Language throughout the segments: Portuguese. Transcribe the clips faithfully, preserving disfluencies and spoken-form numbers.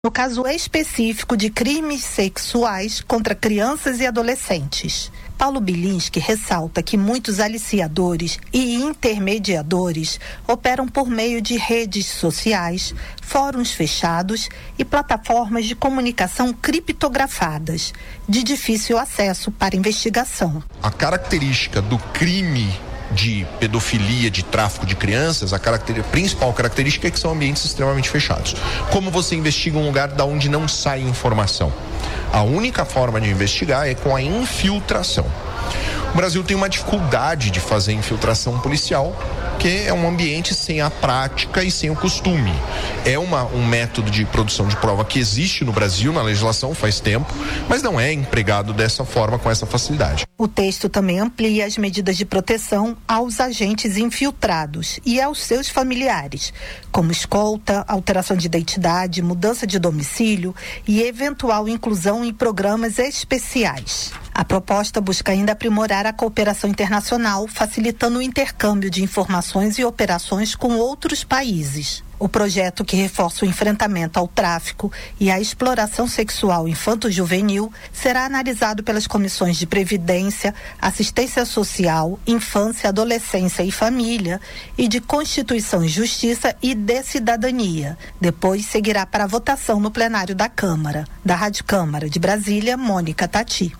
no caso específico de crimes sexuais contra crianças e adolescentes. Paulo Bilinski ressalta que muitos aliciadores e intermediadores operam por meio de redes sociais, fóruns fechados e plataformas de comunicação criptografadas, de difícil acesso para investigação. A característica do crime de pedofilia, de tráfico de crianças, a, caracter... a principal característica é que são ambientes extremamente fechados. Como você investiga um lugar da onde não sai informação? A única forma de investigar é com a infiltração. O Brasil tem uma dificuldade de fazer infiltração policial, que é um ambiente sem a prática e sem o costume. É uma, um método de produção de prova que existe no Brasil, na legislação, faz tempo, mas não é empregado dessa forma, com essa facilidade. O texto também amplia as medidas de proteção aos agentes infiltrados e aos seus familiares, como escolta, alteração de identidade, mudança de domicílio e eventual inclusão em programas especiais. A proposta busca ainda aprimorar a cooperação internacional, facilitando o intercâmbio de informações e operações com outros países. O projeto, que reforça o enfrentamento ao tráfico e à exploração sexual infanto-juvenil, será analisado pelas comissões de Previdência, Assistência Social, Infância, Adolescência e Família e de Constituição e Justiça e de Cidadania. Depois seguirá para a votação no plenário da Câmara. Da Rádio Câmara de Brasília, Mônica Tati.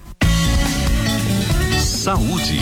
Saúde.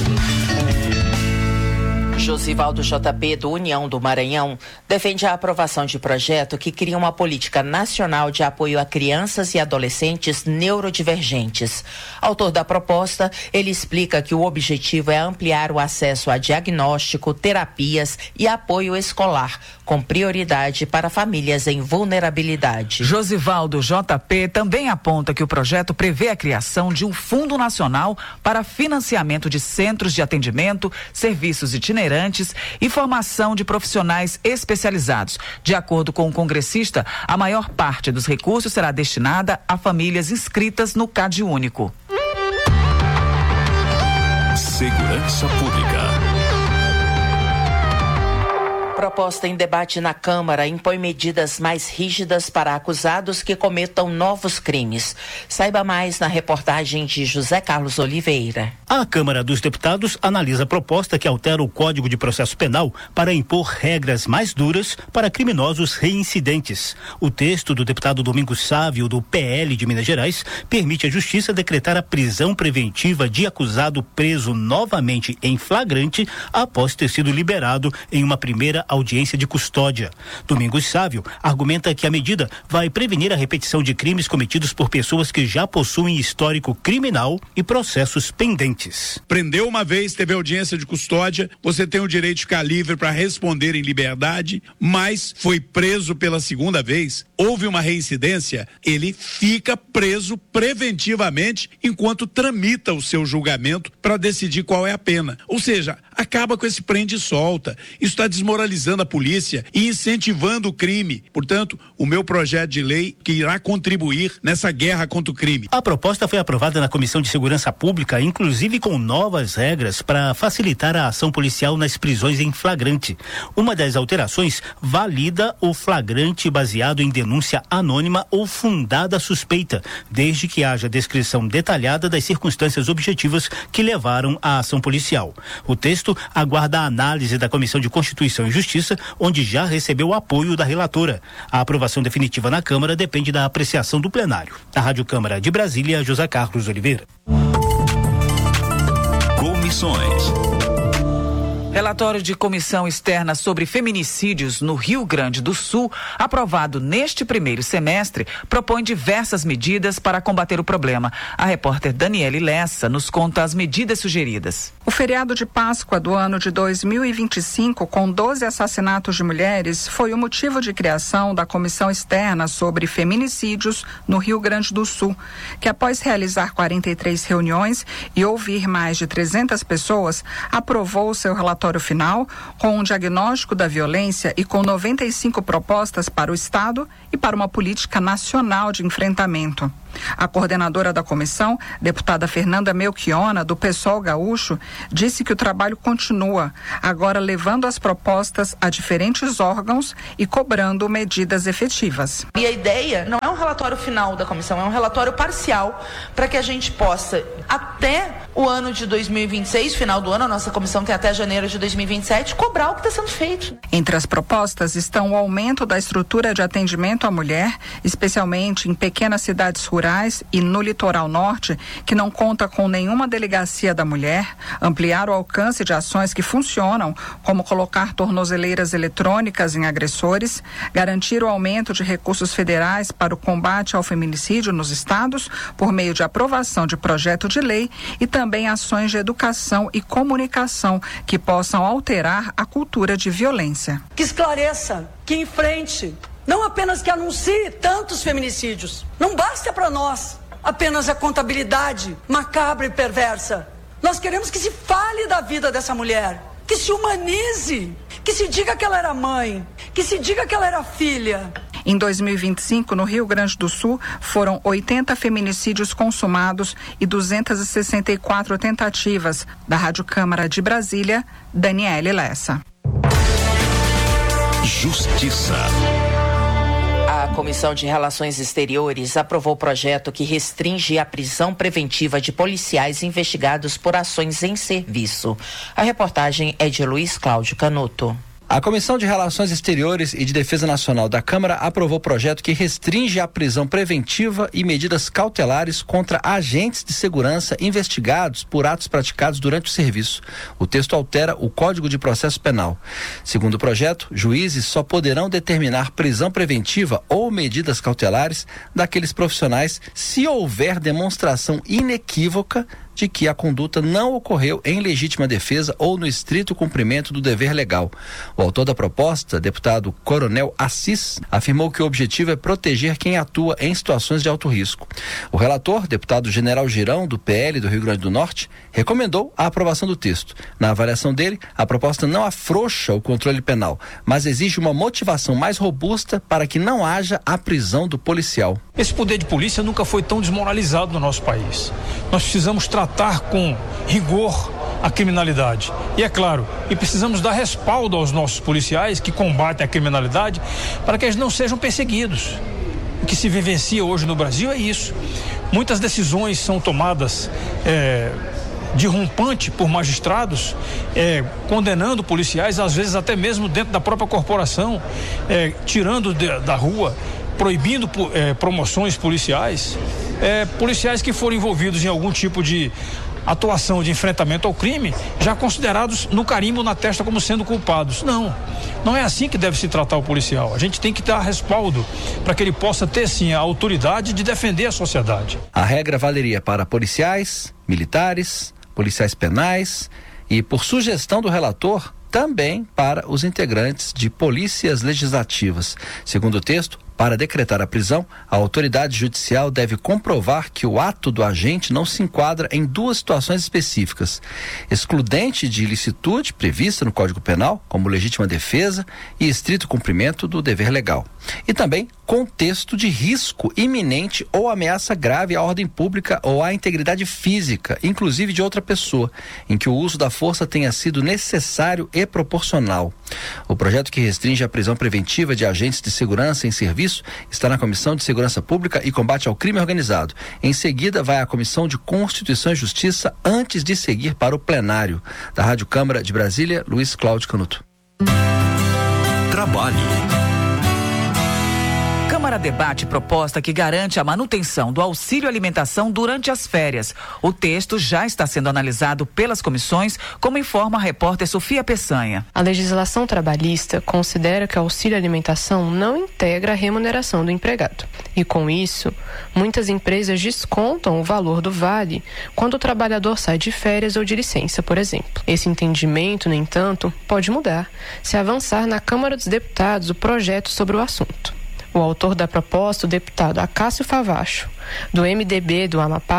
Josivaldo J P, do União do Maranhão, defende a aprovação de projeto que cria uma política nacional de apoio a crianças e adolescentes neurodivergentes. Autor da proposta, ele explica que o objetivo é ampliar o acesso a diagnóstico, terapias e apoio escolar, com prioridade para famílias em vulnerabilidade. Josivaldo J P também aponta que o projeto prevê a criação de um Fundo Nacional para financiamento de centros de atendimento, serviços itinerantes e formação de profissionais especializados. De acordo com o congressista, a maior parte dos recursos será destinada a famílias inscritas no CadÚnico. Segurança Pública. Proposta em debate na Câmara impõe medidas mais rígidas para acusados que cometam novos crimes. Saiba mais na reportagem de José Carlos Oliveira. A Câmara dos Deputados analisa a proposta que altera o Código de Processo Penal para impor regras mais duras para criminosos reincidentes. O texto do deputado Domingos Sávio, do P L de Minas Gerais, permite à Justiça decretar a prisão preventiva de acusado preso novamente em flagrante após ter sido liberado em uma primeira audiência de custódia. Domingos Sávio argumenta que a medida vai prevenir a repetição de crimes cometidos por pessoas que já possuem histórico criminal e processos pendentes. Prendeu uma vez, teve audiência de custódia, você tem o direito de ficar livre para responder em liberdade, mas foi preso pela segunda vez, houve uma reincidência, ele fica preso preventivamente enquanto tramita o seu julgamento para decidir qual é a pena. Ou seja, acaba com esse prende e solta. Isso está desmoralizando a polícia e incentivando o crime. Portanto, o meu projeto de lei que irá contribuir nessa guerra contra o crime. A proposta foi aprovada na Comissão de Segurança Pública, inclusive com novas regras para facilitar a ação policial nas prisões em flagrante. Uma das alterações valida o flagrante baseado em denúncia anônima ou fundada suspeita, desde que haja descrição detalhada das circunstâncias objetivas que levaram à ação policial. O texto aguarda a análise da Comissão de Constituição e Justiça, onde já recebeu o apoio da relatora. A aprovação definitiva na Câmara depende da apreciação do plenário. Da Rádio Câmara de Brasília, José Carlos Oliveira. Comissões. Relatório de comissão externa sobre feminicídios no Rio Grande do Sul, aprovado neste primeiro semestre, propõe diversas medidas para combater o problema. A repórter Daniele Lessa nos conta as medidas sugeridas. O feriado de Páscoa do ano de dois mil e vinte e cinco, com doze assassinatos de mulheres, foi o motivo de criação da comissão externa sobre feminicídios no Rio Grande do Sul, que após realizar quarenta e três reuniões e ouvir mais de trezentas pessoas, aprovou seu relatório relatório final com um diagnóstico da violência e com noventa e cinco propostas para o Estado e para uma política nacional de enfrentamento. A coordenadora da comissão, deputada Fernanda Melchiona, do PSOL gaúcho, disse que o trabalho continua, agora levando as propostas a diferentes órgãos e cobrando medidas efetivas. E a ideia não é um relatório final da comissão, é um relatório parcial para que a gente possa, até o ano de dois mil e vinte e seis, final do ano, a nossa comissão tem até janeiro de dois mil e vinte e sete, cobrar o que está sendo feito. Entre as propostas estão o aumento da estrutura de atendimento à mulher, especialmente em pequenas cidades rurais e no litoral norte, que não conta com nenhuma delegacia da mulher, ampliar o alcance de ações que funcionam, como colocar tornozeleiras eletrônicas em agressores, garantir o aumento de recursos federais para o combate ao feminicídio nos estados, por meio de aprovação de projeto de lei e também ações de educação e comunicação que possam alterar a cultura de violência. Que esclareça, que enfrente, não apenas que anuncie tantos feminicídios. Não basta para nós apenas a contabilidade macabra e perversa. Nós queremos que se fale da vida dessa mulher, que se humanize, que se diga que ela era mãe, que se diga que ela era filha. Em dois mil e vinte e cinco, no Rio Grande do Sul, foram oitenta feminicídios consumados e duzentas e sessenta e quatro tentativas. Da Rádio Câmara de Brasília, Daniele Lessa. Justiça. A Comissão de Relações Exteriores aprovou o projeto que restringe a prisão preventiva de policiais investigados por ações em serviço. A reportagem é de Luiz Cláudio Canuto. A Comissão de Relações Exteriores e de Defesa Nacional da Câmara aprovou o projeto que restringe a prisão preventiva e medidas cautelares contra agentes de segurança investigados por atos praticados durante o serviço. O texto altera o Código de Processo Penal. Segundo o projeto, juízes só poderão determinar prisão preventiva ou medidas cautelares daqueles profissionais se houver demonstração inequívoca de que a conduta não ocorreu em legítima defesa ou no estrito cumprimento do dever legal. O autor da proposta, deputado Coronel Assis, afirmou que o objetivo é proteger quem atua em situações de alto risco. O relator, deputado General Girão, do P L do Rio Grande do Norte, recomendou a aprovação do texto. Na avaliação dele, a proposta não afrouxa o controle penal, mas exige uma motivação mais robusta para que não haja a prisão do policial. Esse poder de polícia nunca foi tão desmoralizado no nosso país. Nós precisamos tratar com rigor a criminalidade. E é claro, e precisamos dar respaldo aos nossos policiais que combatem a criminalidade para que eles não sejam perseguidos. O que se vivencia hoje no Brasil é isso. Muitas decisões são tomadas é, de rompante por magistrados, é, condenando policiais, às vezes até mesmo dentro da própria corporação, é, tirando de, da rua, proibindo é, promoções policiais, é, policiais que foram envolvidos em algum tipo de atuação de enfrentamento ao crime, já considerados no carimbo na testa como sendo culpados. Não, não é assim que deve se tratar o policial. A gente tem que dar respaldo para que ele possa ter sim a autoridade de defender a sociedade. A regra valeria para policiais, militares, policiais penais e, por sugestão do relator, também para os integrantes de polícias legislativas. Segundo o texto, para decretar a prisão, a autoridade judicial deve comprovar que o ato do agente não se enquadra em duas situações específicas: excludente de ilicitude prevista no Código Penal, como legítima defesa e estrito cumprimento do dever legal, e também contexto de risco iminente ou ameaça grave à ordem pública ou à integridade física, inclusive de outra pessoa, em que o uso da força tenha sido necessário e proporcional. O projeto que restringe a prisão preventiva de agentes de segurança em serviço está na Comissão de Segurança Pública e Combate ao Crime Organizado. Em seguida, vai à Comissão de Constituição e Justiça antes de seguir para o plenário. Da Rádio Câmara de Brasília, Luiz Cláudio Canuto. Trabalho. Câmara debate proposta que garante a manutenção do auxílio alimentação durante as férias. O texto já está sendo analisado pelas comissões, como informa a repórter Sofia Peçanha. A legislação trabalhista considera que o auxílio alimentação não integra a remuneração do empregado. E com isso, muitas empresas descontam o valor do vale quando o trabalhador sai de férias ou de licença, por exemplo. Esse entendimento, no entanto, pode mudar se avançar na Câmara dos Deputados o projeto sobre o assunto. O autor da proposta, o deputado Acácio Favacho, do M D B do Amapá,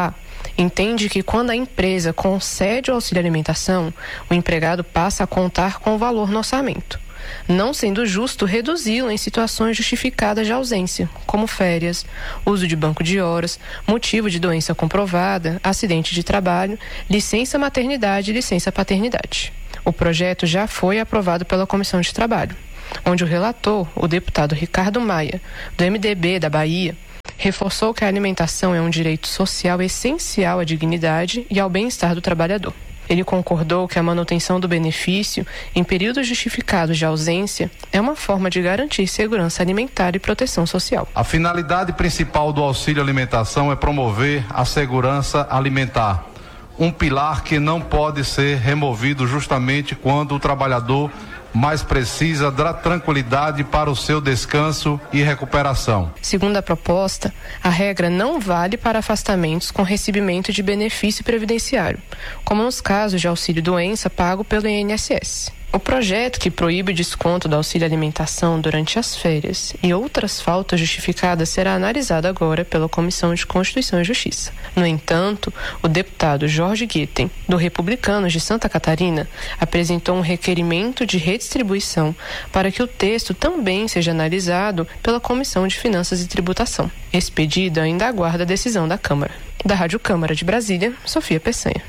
entende que quando a empresa concede o auxílio alimentação, o empregado passa a contar com o valor no orçamento, não sendo justo reduzi-lo em situações justificadas de ausência, como férias, uso de banco de horas, motivo de doença comprovada, acidente de trabalho, licença maternidade e licença paternidade. O projeto já foi aprovado pela Comissão de Trabalho, onde o relator, o deputado Ricardo Maia, do M D B da Bahia, reforçou que a alimentação é um direito social essencial à dignidade e ao bem-estar do trabalhador. Ele concordou que a manutenção do benefício em períodos justificados de ausência é uma forma de garantir segurança alimentar e proteção social. A finalidade principal do auxílio alimentação é promover a segurança alimentar, um pilar que não pode ser removido justamente quando o trabalhador mais precisa da tranquilidade para o seu descanso e recuperação. Segundo a proposta, a regra não vale para afastamentos com recebimento de benefício previdenciário, como nos casos de auxílio-doença pago pelo I N S S. O projeto que proíbe o desconto do auxílio alimentação durante as férias e outras faltas justificadas será analisado agora pela Comissão de Constituição e Justiça. No entanto, o deputado Jorge Guitten, do Republicanos de Santa Catarina, apresentou um requerimento de redistribuição para que o texto também seja analisado pela Comissão de Finanças e Tributação. Esse pedido ainda aguarda a decisão da Câmara. Da Rádio Câmara de Brasília, Sofia Peçanha.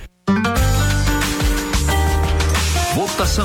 Votação.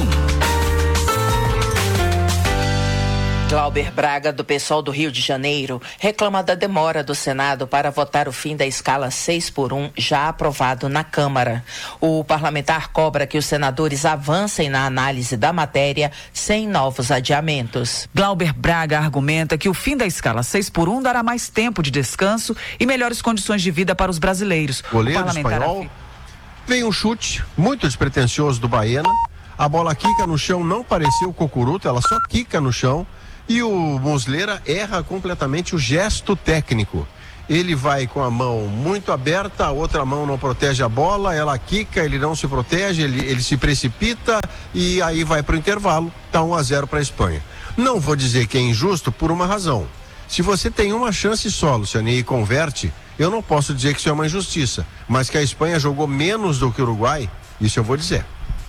Glauber Braga, do PSOL do Rio de Janeiro, reclama da demora do Senado para votar o fim da escala seis por um, já aprovado na Câmara. O parlamentar cobra que os senadores avancem na análise da matéria sem novos adiamentos. Glauber Braga argumenta que o fim da escala seis por um dará mais tempo de descanso e melhores condições de vida para os brasileiros. Goleiro espanhol, af... vem um chute muito despretensioso do Baena, a bola quica no chão, não parecia o Cocuruto, ela só quica no chão. E o Muslera erra completamente o gesto técnico. Ele vai com a mão muito aberta, a outra mão não protege a bola, ela quica, ele não se protege, ele, ele se precipita e aí vai para o intervalo, tá um a zero para a Espanha. Não vou dizer que é injusto por uma razão. Se você tem uma chance só, Luciane, e converte, eu não posso dizer que isso é uma injustiça. Mas que a Espanha jogou menos do que o Uruguai, isso eu vou dizer.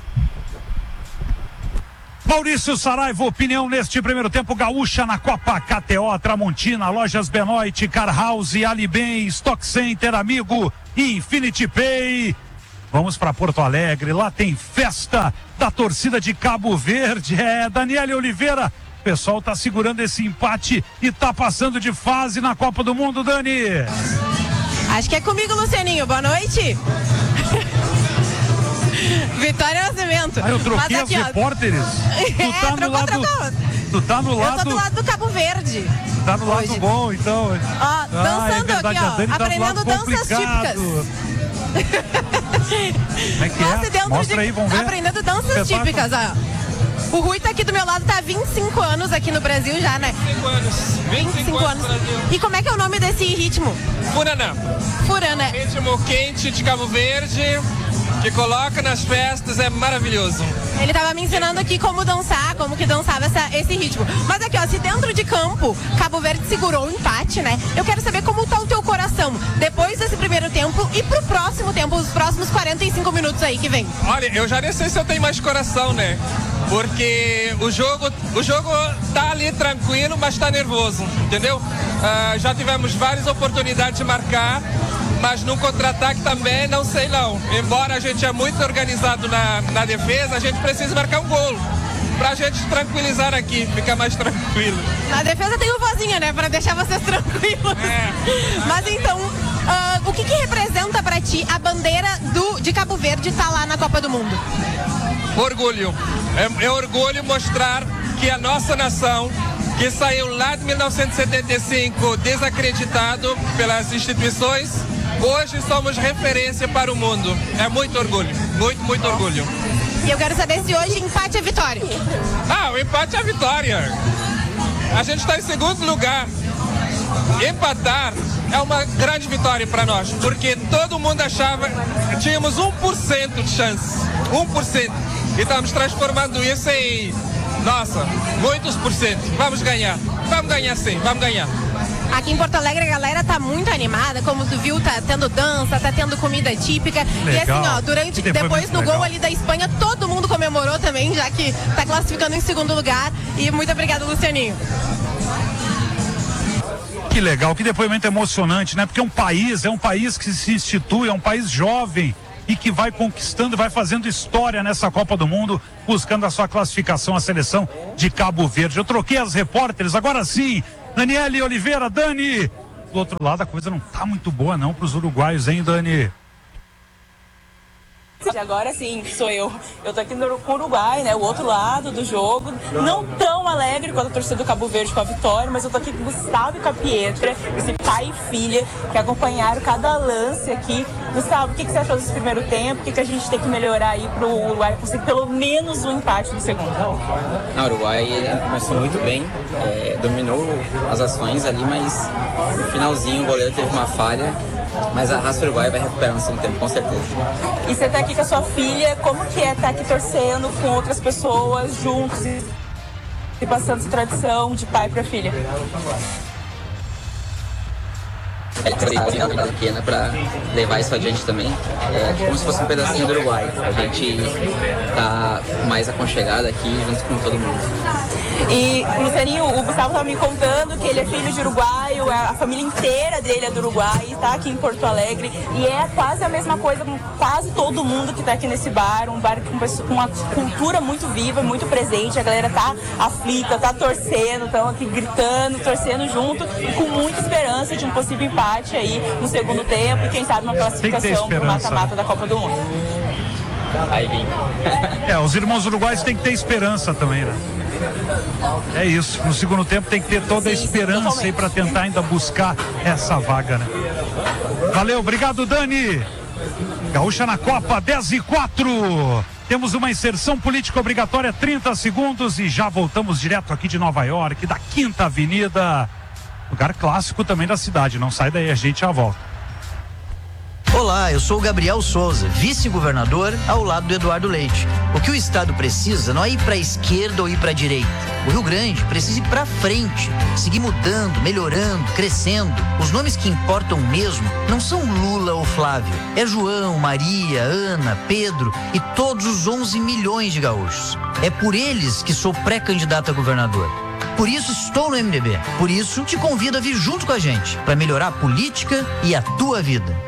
Maurício Saraiva, opinião neste primeiro tempo. Gaúcha na Copa, K T O, Tramontina, Lojas Benoit, Car House, Alibem, Stock Center, Amigo, Infinity Pay. Vamos para Porto Alegre, lá tem festa da torcida de Cabo Verde. É, Daniele Oliveira, o pessoal tá segurando esse empate e tá passando de fase na Copa do Mundo, Dani. Acho que é comigo, Lucianinho. Boa noite. Vitória Nascimento. Ah, eu troquei aqui, as repórteres. Tu tá, é, no trocou, lado, trocou. tu tá no lado... Eu tô do lado do Cabo Verde. Tá no lado hoje. Bom, então. Ó, dançando ah, é verdade, aqui, ó. Aprendendo tá danças típicas. Como é que Nossa, é? dentro Mostra de... aí, vamos ver. Aprendendo danças Espetáculo. típicas, ó. O Rui tá aqui do meu lado, tá há vinte e cinco anos aqui no Brasil já, né? vinte e cinco anos. vinte e cinco anos. E como é que é o nome desse ritmo? Furana. Furana. Ritmo quente de Cabo Verde, que coloca nas festas, é maravilhoso. Ele tava me ensinando aqui como dançar, como que dançava essa, esse ritmo. Mas aqui, ó, se dentro de campo Cabo Verde segurou o empate, né? Eu quero saber como tá o teu coração depois desse primeiro tempo e pro próximo tempo, os próximos quarenta e cinco minutos aí que vem. Olha, eu já nem sei se eu tenho mais coração, né? Porque o jogo, o jogo tá ali tranquilo, mas tá nervoso, entendeu? Uh, já tivemos várias oportunidades de marcar, mas no contra-ataque também não sei não. Embora a gente é muito organizado na, na defesa, a gente precisa marcar um golo pra gente tranquilizar aqui, ficar mais tranquilo. Na defesa tem o vozinha, né? Pra deixar vocês tranquilos. É. Mas então, uh, o que que representa pra ti a bandeira do, de Cabo Verde estar tá lá na Copa do Mundo? Orgulho. É, é orgulho mostrar que a nossa nação, que saiu lá de mil novecentos e setenta e cinco desacreditado pelas instituições, hoje somos referência para o mundo. É muito orgulho, muito, muito orgulho. E eu quero saber se hoje empate é vitória. Ah, o empate é a vitória. A gente está em segundo lugar. Empatar é uma grande vitória para nós, porque todo mundo achava que tínhamos um por cento de chance. um por cento. E estamos transformando isso em, nossa, muitos por cento. Vamos ganhar. Vamos ganhar sim, vamos ganhar. Aqui em Porto Alegre a galera tá muito animada, como tu viu, tá tendo dança, tá tendo comida típica. Legal. E assim, ó, durante, depois no legal. gol ali da Espanha, todo mundo comemorou também, já que tá classificando em segundo lugar. E muito obrigada, Lucianinho. Que legal, que depoimento emocionante, né? Porque é um país, é um país que se institui, é um país jovem e que vai conquistando, vai fazendo história nessa Copa do Mundo, buscando a sua classificação à seleção de Cabo Verde. Eu troquei as repórteres, agora sim, Daniele Oliveira. Dani, do outro lado a coisa não tá muito boa não para os uruguaios, hein, Dani? Agora sim, sou eu. Eu tô aqui no Uruguai, né? O outro lado do jogo. Não tão alegre quanto a torcida do Cabo Verde com a vitória, mas eu tô aqui com o Gustavo e com a Pietra, esse pai e filha, que acompanharam cada lance aqui. Gustavo, o que, que você achou desse primeiro tempo? O que, que a gente tem que melhorar aí pro Uruguai conseguir pelo menos um empate no segundo? O Uruguai ele começou muito bem, é, dominou as ações ali, mas no finalzinho o goleiro teve uma falha. Mas a raça uruguaia vai recuperar no segundo tempo, com certeza. E você tá aqui com a sua filha, como que é estar aqui torcendo com outras pessoas juntos e, e passando essa tradição de pai para filha? Ela é pequena para levar isso adiante também, é como se fosse um pedacinho do Uruguai. A gente tá mais aconchegado aqui junto com todo mundo. E, Lucianinho, o Gustavo estava me contando que ele é filho de uruguaio, a família inteira dele é do Uruguai, está aqui em Porto Alegre, e é quase a mesma coisa com quase todo mundo que está aqui nesse bar, um bar com uma cultura muito viva, muito presente, a galera tá aflita, tá torcendo, estão aqui gritando, torcendo junto, e com muita esperança de um possível empate aí no segundo tempo, e quem sabe uma classificação para o mata-mata da Copa do Mundo. Aí vem. É, os irmãos uruguaios têm que ter esperança também, né? É isso, no segundo tempo tem que ter toda a esperança aí para tentar ainda buscar essa vaga, né? Valeu, obrigado, Dani. Gaúcha na Copa, dez e quatro. Temos uma inserção política obrigatória, trinta segundos, e já voltamos direto aqui de Nova York, da Quinta Avenida, lugar clássico também da cidade. Não sai daí, a gente já volta. Olá, eu sou o Gabriel Souza, vice-governador ao lado do Eduardo Leite. O que o estado precisa não é ir para a esquerda ou ir para a direita. O Rio Grande precisa ir para frente, seguir mudando, melhorando, crescendo. Os nomes que importam mesmo não são Lula ou Flávio. É João, Maria, Ana, Pedro e todos os onze milhões de gaúchos. É por eles que sou pré-candidato a governador. Por isso estou no M D B. Por isso te convido a vir junto com a gente para melhorar a política e a tua vida.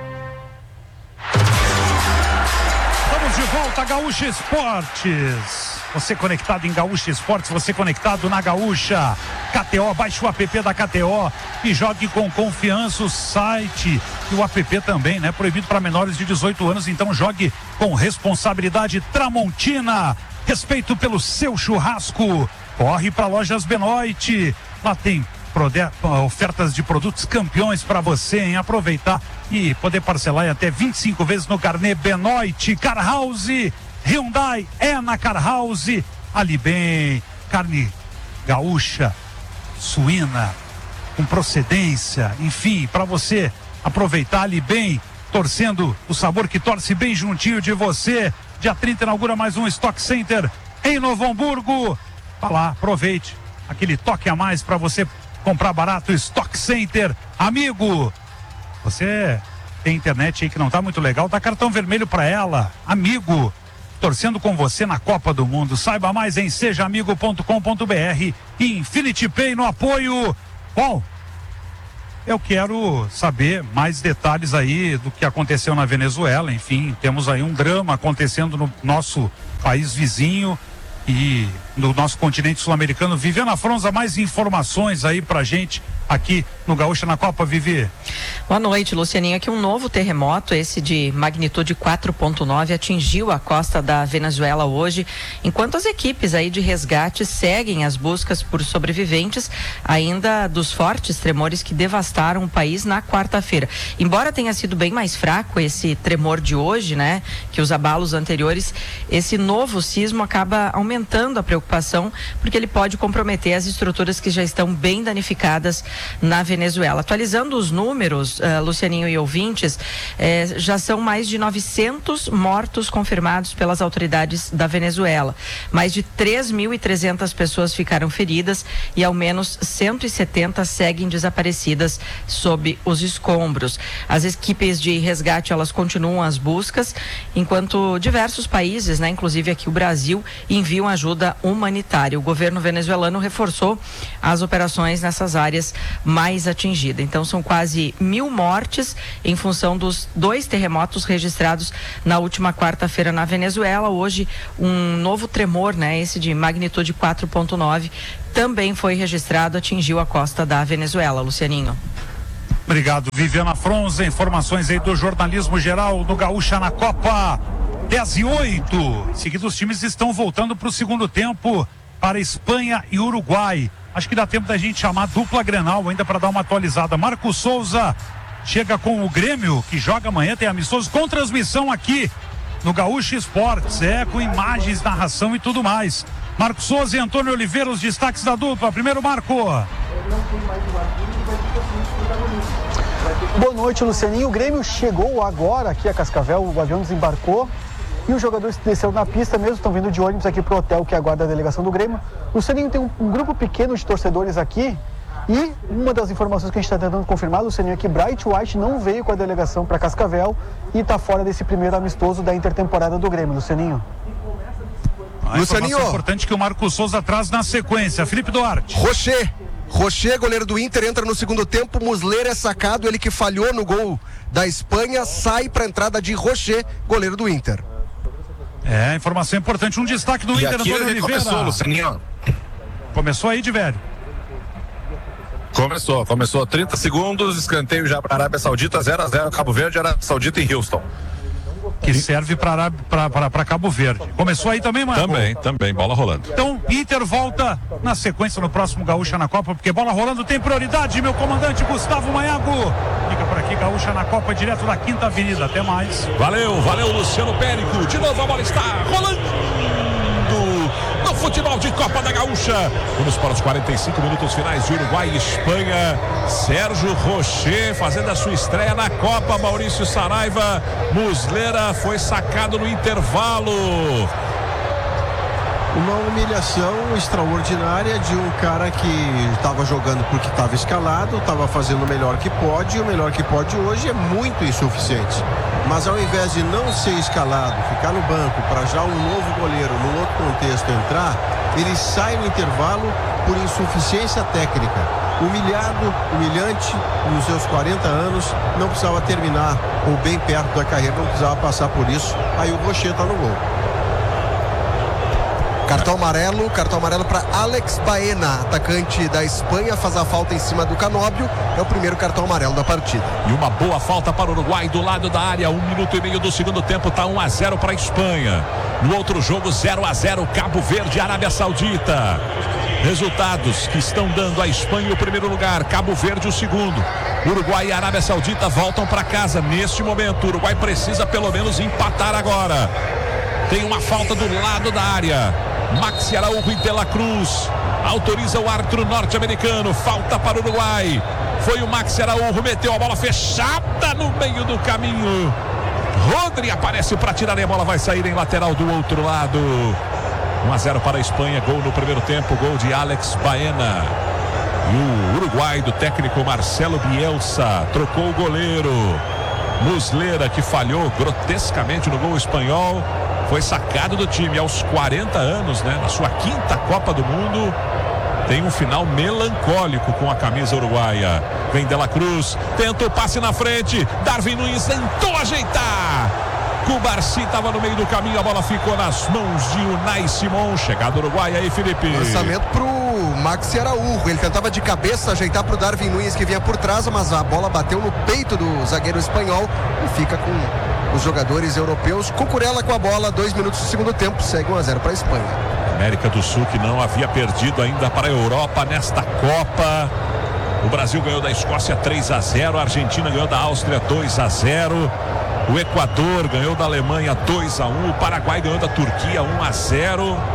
Estamos de volta a Gaúcha Esportes. Você conectado em Gaúcha Esportes, você conectado na Gaúcha. K T O, baixe o app da K T O e jogue com confiança. O site e o app também, né? Proibido para menores de dezoito anos, então jogue com responsabilidade. Tramontina, respeito pelo seu churrasco. Corre para Lojas Benoit. Lá tem ofertas de produtos campeões para você, hein? Aproveitar e poder parcelar em até vinte e cinco vezes no carnê Benoit. Car House, Hyundai é na Car House. Ali bem, carne gaúcha, suína, com procedência, enfim, para você aproveitar ali bem, torcendo o sabor que torce bem juntinho de você. Dia trinta inaugura mais um Stock Center em Novo Hamburgo. Vá lá, aproveite aquele toque a mais para você comprar barato. Stock Center, amigo. Você tem internet aí que não tá muito legal, dá cartão vermelho para ela, amigo. Torcendo com você na Copa do Mundo. Saiba mais em seja amigo ponto com ponto br e Infinity Pay no apoio. Bom, eu quero saber mais detalhes aí do que aconteceu na Venezuela. Enfim, temos aí um drama acontecendo no nosso país vizinho e no nosso continente sul-americano. Viviana Fronza, mais informações aí pra gente aqui no Gaúcha na Copa, Vivi. Boa noite, Lucianinho. Aqui um novo terremoto, esse de magnitude quatro ponto nove, atingiu a costa da Venezuela hoje, enquanto as equipes aí de resgate seguem as buscas por sobreviventes ainda dos fortes tremores que devastaram o país na quarta-feira. Embora tenha sido bem mais fraco esse tremor de hoje, né, que os abalos anteriores, esse novo sismo acaba aumentando a preocupação preocupação, porque ele pode comprometer as estruturas que já estão bem danificadas na Venezuela. Atualizando os números, uh, Lucianinho e ouvintes, eh, já são mais de novecentos mortos confirmados pelas autoridades da Venezuela. Mais de três mil e trezentas pessoas ficaram feridas e ao menos cento e setenta seguem desaparecidas sob os escombros. As equipes de resgate, elas continuam as buscas, enquanto diversos países, né, inclusive aqui o Brasil, enviam ajuda humanitária. O governo venezuelano reforçou as operações nessas áreas mais atingidas. Então são quase mil mortes em função dos dois terremotos registrados na última quarta-feira na Venezuela. Hoje um novo tremor, né, esse de magnitude quatro ponto nove, também foi registrado, atingiu a costa da Venezuela. Lucianinho. Obrigado, Viviana Fronza. Informações aí do jornalismo geral do Gaúcha na Copa. dez e oito. Em seguida, os times estão voltando para o segundo tempo para Espanha e Uruguai. Acho que dá tempo da gente chamar a dupla Grenal ainda para dar uma atualizada. Marcos Souza chega com o Grêmio, que joga amanhã, tem amistoso, com transmissão aqui no Gaúcha Esportes, é, com imagens, narração e tudo mais. Marcos Souza e Antônio Oliveira, os destaques da dupla. Primeiro, Marco. Boa noite, Lucianinho. O Grêmio chegou agora aqui a Cascavel, o avião desembarcou e os jogadores desceram na pista mesmo, estão vindo de ônibus aqui pro hotel que aguarda a delegação do Grêmio. Lucianinho, tem um, um grupo pequeno de torcedores aqui e uma das informações que a gente está tentando confirmar, Lucianinho, é que Bright White não veio com a delegação para Cascavel e está fora desse primeiro amistoso da intertemporada do Grêmio, Lucianinho. A Lucianinho, importante que o Marcos Souza traz na sequência. Felipe Duarte. Rocher. Rocher, goleiro do Inter, entra no segundo tempo. Muslera é sacado, ele que falhou no gol da Espanha, sai para a entrada de Rocher, goleiro do Inter. É, informação importante. Um destaque do e Inter, Antônio Oliveira. Começou, Lucianinho. Começou aí, de velho. Começou, começou. trinta segundos, escanteio já para a Arábia Saudita, zero a zero, Cabo Verde, Arábia Saudita em Houston. Que serve para Cabo Verde. Começou aí também, Marco? Também, também, bola rolando. Então, Inter volta na sequência no próximo Gaúcha na Copa, porque bola rolando tem prioridade, meu comandante Gustavo Maiago. Fica por aqui, Gaúcha na Copa, direto da Quinta Avenida. Até mais. Valeu, valeu, Luciano Périco. De novo a bola está rolando no futebol de Copa da Gaúcha. Vamos para os quarenta e cinco minutos finais de Uruguai e Espanha. Sérgio Rocher fazendo a sua estreia na Copa. Maurício Saraiva. Muslera foi sacado no intervalo. Uma humilhação extraordinária de um cara que estava jogando porque estava escalado, estava fazendo o melhor que pode, e o melhor que pode hoje é muito insuficiente. Mas ao invés de não ser escalado, ficar no banco para já um novo goleiro, num outro contexto, entrar, ele sai no intervalo por insuficiência técnica. Humilhado, humilhante, nos seus quarenta anos, não precisava terminar, ou bem perto da carreira, não precisava passar por isso. Aí o Rocher está no gol. Cartão amarelo, cartão amarelo para Alex Baena, atacante da Espanha, faz a falta em cima do Canóbio, é o primeiro cartão amarelo da partida. E uma boa falta para o Uruguai do lado da área, um minuto e meio do segundo tempo, está um a zero para a Espanha. No outro jogo, zero a zero, Cabo Verde, Arábia Saudita. Resultados que estão dando a Espanha o primeiro lugar, Cabo Verde o segundo. Uruguai e Arábia Saudita voltam para casa neste momento. O Uruguai precisa pelo menos empatar agora. Tem uma falta do lado da área. Maxi Araújo e De La Cruz autoriza o árbitro norte-americano. Falta para o Uruguai. Foi o Maxi Araújo, meteu a bola fechada no meio do caminho. Rodri aparece para tirar e a bola vai sair em lateral do outro lado. um a zero para a Espanha, gol no primeiro tempo, gol de Alex Baena. E o Uruguai do técnico Marcelo Bielsa trocou o goleiro. Muslera, que falhou grotescamente no gol espanhol, foi sacado do time aos quarenta anos, né? Na sua quinta Copa do Mundo. Tem um final melancólico com a camisa uruguaia. Vem De La Cruz, tenta o passe na frente. Darwin Nunes tentou ajeitar. Cubarci estava no meio do caminho, a bola ficou nas mãos de Unai Simon. Chegada Uruguai aí, Felipe. Lançamento pro Maxi Araújo. Ele tentava de cabeça ajeitar pro Darwin Nunes, que vinha por trás, mas a bola bateu no peito do zagueiro espanhol e fica com os jogadores europeus. Cucurella com a bola, dois minutos do segundo tempo, segue um a zero para a Espanha. América do Sul, que não havia perdido ainda para a Europa nesta Copa. O Brasil ganhou da Escócia três a zero, a Argentina ganhou da Áustria dois a zero, o Equador ganhou da Alemanha dois a um, o Paraguai ganhou da Turquia um a zero.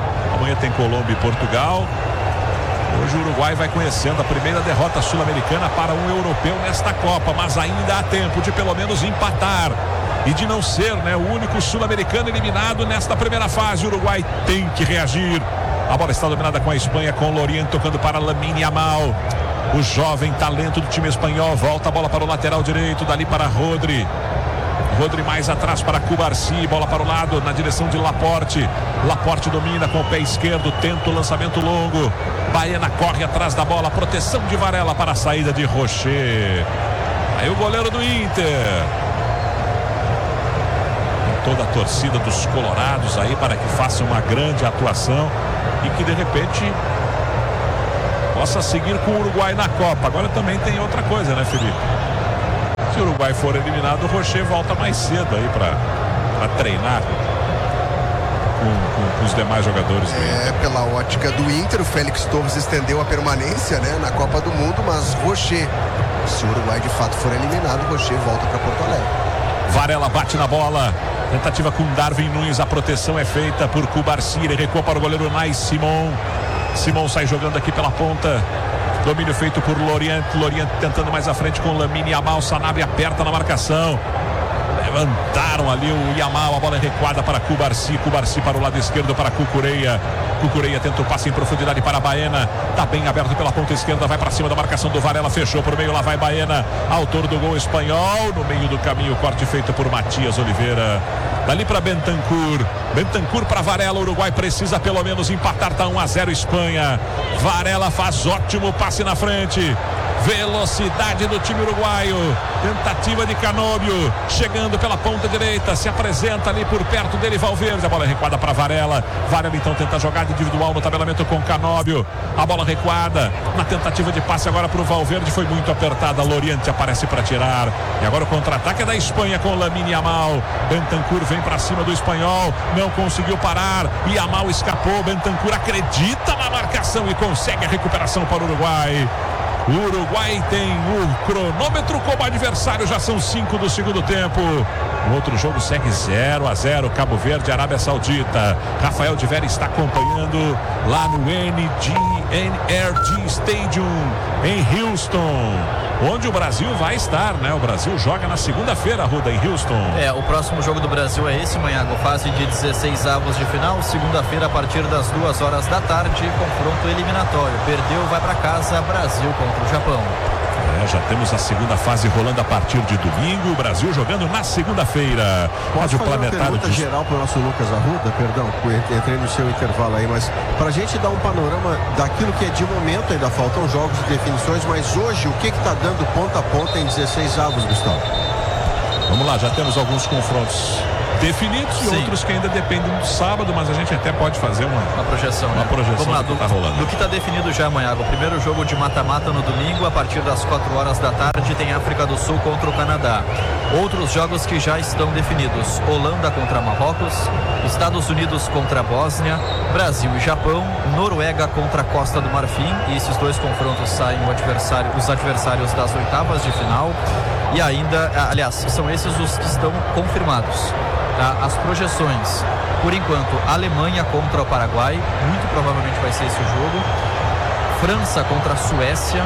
amanhã tem Colômbia e Portugal. Hoje o Uruguai vai conhecendo a primeira derrota sul-americana para um europeu nesta Copa, mas ainda há tempo de pelo menos empatar e de não ser, né, o único sul-americano eliminado nesta primeira fase. O Uruguai tem que reagir. A bola está dominada com a Espanha, com o Lorient tocando para Lamine Yamal. O jovem talento do time espanhol volta a bola para o lateral direito, dali para Rodri. Rodri mais atrás para Cubarsí, bola para o lado, na direção de Laporte. Laporte domina com o pé esquerdo, tenta o lançamento longo. Baena corre atrás da bola, proteção de Varela para a saída de Rocher. Aí o goleiro do Inter. Toda a torcida dos colorados aí para que faça uma grande atuação e que de repente possa seguir com o Uruguai na Copa. Agora também tem outra coisa, né, Felipe? Se o Uruguai for eliminado, o Rocher volta mais cedo aí para treinar com, com, com os demais jogadores do Inter. É, pela ótica do Inter, o Félix Torres estendeu a permanência, né, na Copa do Mundo, mas Rocher, se o Uruguai de fato for eliminado, o Rocher volta para Porto Alegre. Varela bate na bola, tentativa com Darwin Nunes, a proteção é feita por Cubarsí, ele recua para o goleiro Nai Simon. Simon sai jogando aqui pela ponta. Domínio feito por Lorient. Lorient tentando mais à frente com Lamine Yamal. Sanabria aperta na marcação. Levantaram ali o Yamal. A bola é recuada para Cubarsí. Cubarsí para o lado esquerdo para Cucureia. Cucureia tenta o passe em profundidade para Baena. Está bem aberto pela ponta esquerda. Vai para cima da marcação do Varela. Fechou por meio. Lá vai Baena. Autor do gol espanhol. No meio do caminho. Corte feito por Matias Oliveira. Dali para Bentancur. Bentancur para Varela. O Uruguai precisa pelo menos empatar. Está um a zero Espanha. Varela faz ótimo passe na frente. Velocidade do time uruguaio. Tentativa de Canóbio. Chegando pela ponta direita. Se apresenta ali por perto dele Valverde. A bola é recuada para Varela. Varela então tenta jogada individual no tabelamento com Canóbio. A bola recuada. Na tentativa de passe agora para o Valverde. Foi muito apertada. Lorient aparece para tirar. E agora o contra-ataque é da Espanha com Lamine Yamal. Bentancur vem para cima do espanhol. Não conseguiu parar. Yamal escapou. Bentancur acredita na marcação e consegue a recuperação para o Uruguai. O Uruguai tem o cronômetro como adversário, já são cinco do segundo tempo. O outro jogo segue zero a zero, Cabo Verde, Arábia Saudita. Rafael de Vera está acompanhando lá no N R G Stadium em Houston, onde o Brasil vai estar, né? O Brasil joga na segunda-feira, Ruda, em Houston. É, o próximo jogo do Brasil é esse, Manhago, fase de dezesseis avos de final, segunda-feira a partir das duas horas da tarde, confronto eliminatório. Perdeu, vai para casa, Brasil contra o Japão. É, já temos a segunda fase rolando a partir de domingo, o Brasil jogando na segunda-feira. Pode fazer uma pergunta de... geral para o nosso Lucas Arruda, perdão, entrei no seu intervalo aí, mas para a gente dar um panorama daquilo que é de momento, ainda faltam jogos e definições, mas hoje o que está dando ponta a ponta em dezesseis avos, Gustavo? Vamos lá, já temos alguns confrontos definidos e outros que ainda dependem do sábado, mas a gente até pode fazer uma, uma projeção, uma né? projeção Vamos lá, do que do, tá rolando. do que está definido já amanhã. O primeiro jogo de mata-mata no domingo, a partir das quatro horas da tarde, tem África do Sul contra o Canadá. Outros jogos que já estão definidos: Holanda contra Marrocos, Estados Unidos contra a Bósnia, Brasil e Japão, Noruega contra a Costa do Marfim, e esses dois confrontos saem o adversário, os adversários das oitavas de final. E ainda, aliás, são esses os que estão confirmados. As projeções, por enquanto, Alemanha contra o Paraguai, muito provavelmente vai ser esse o jogo. França contra a Suécia.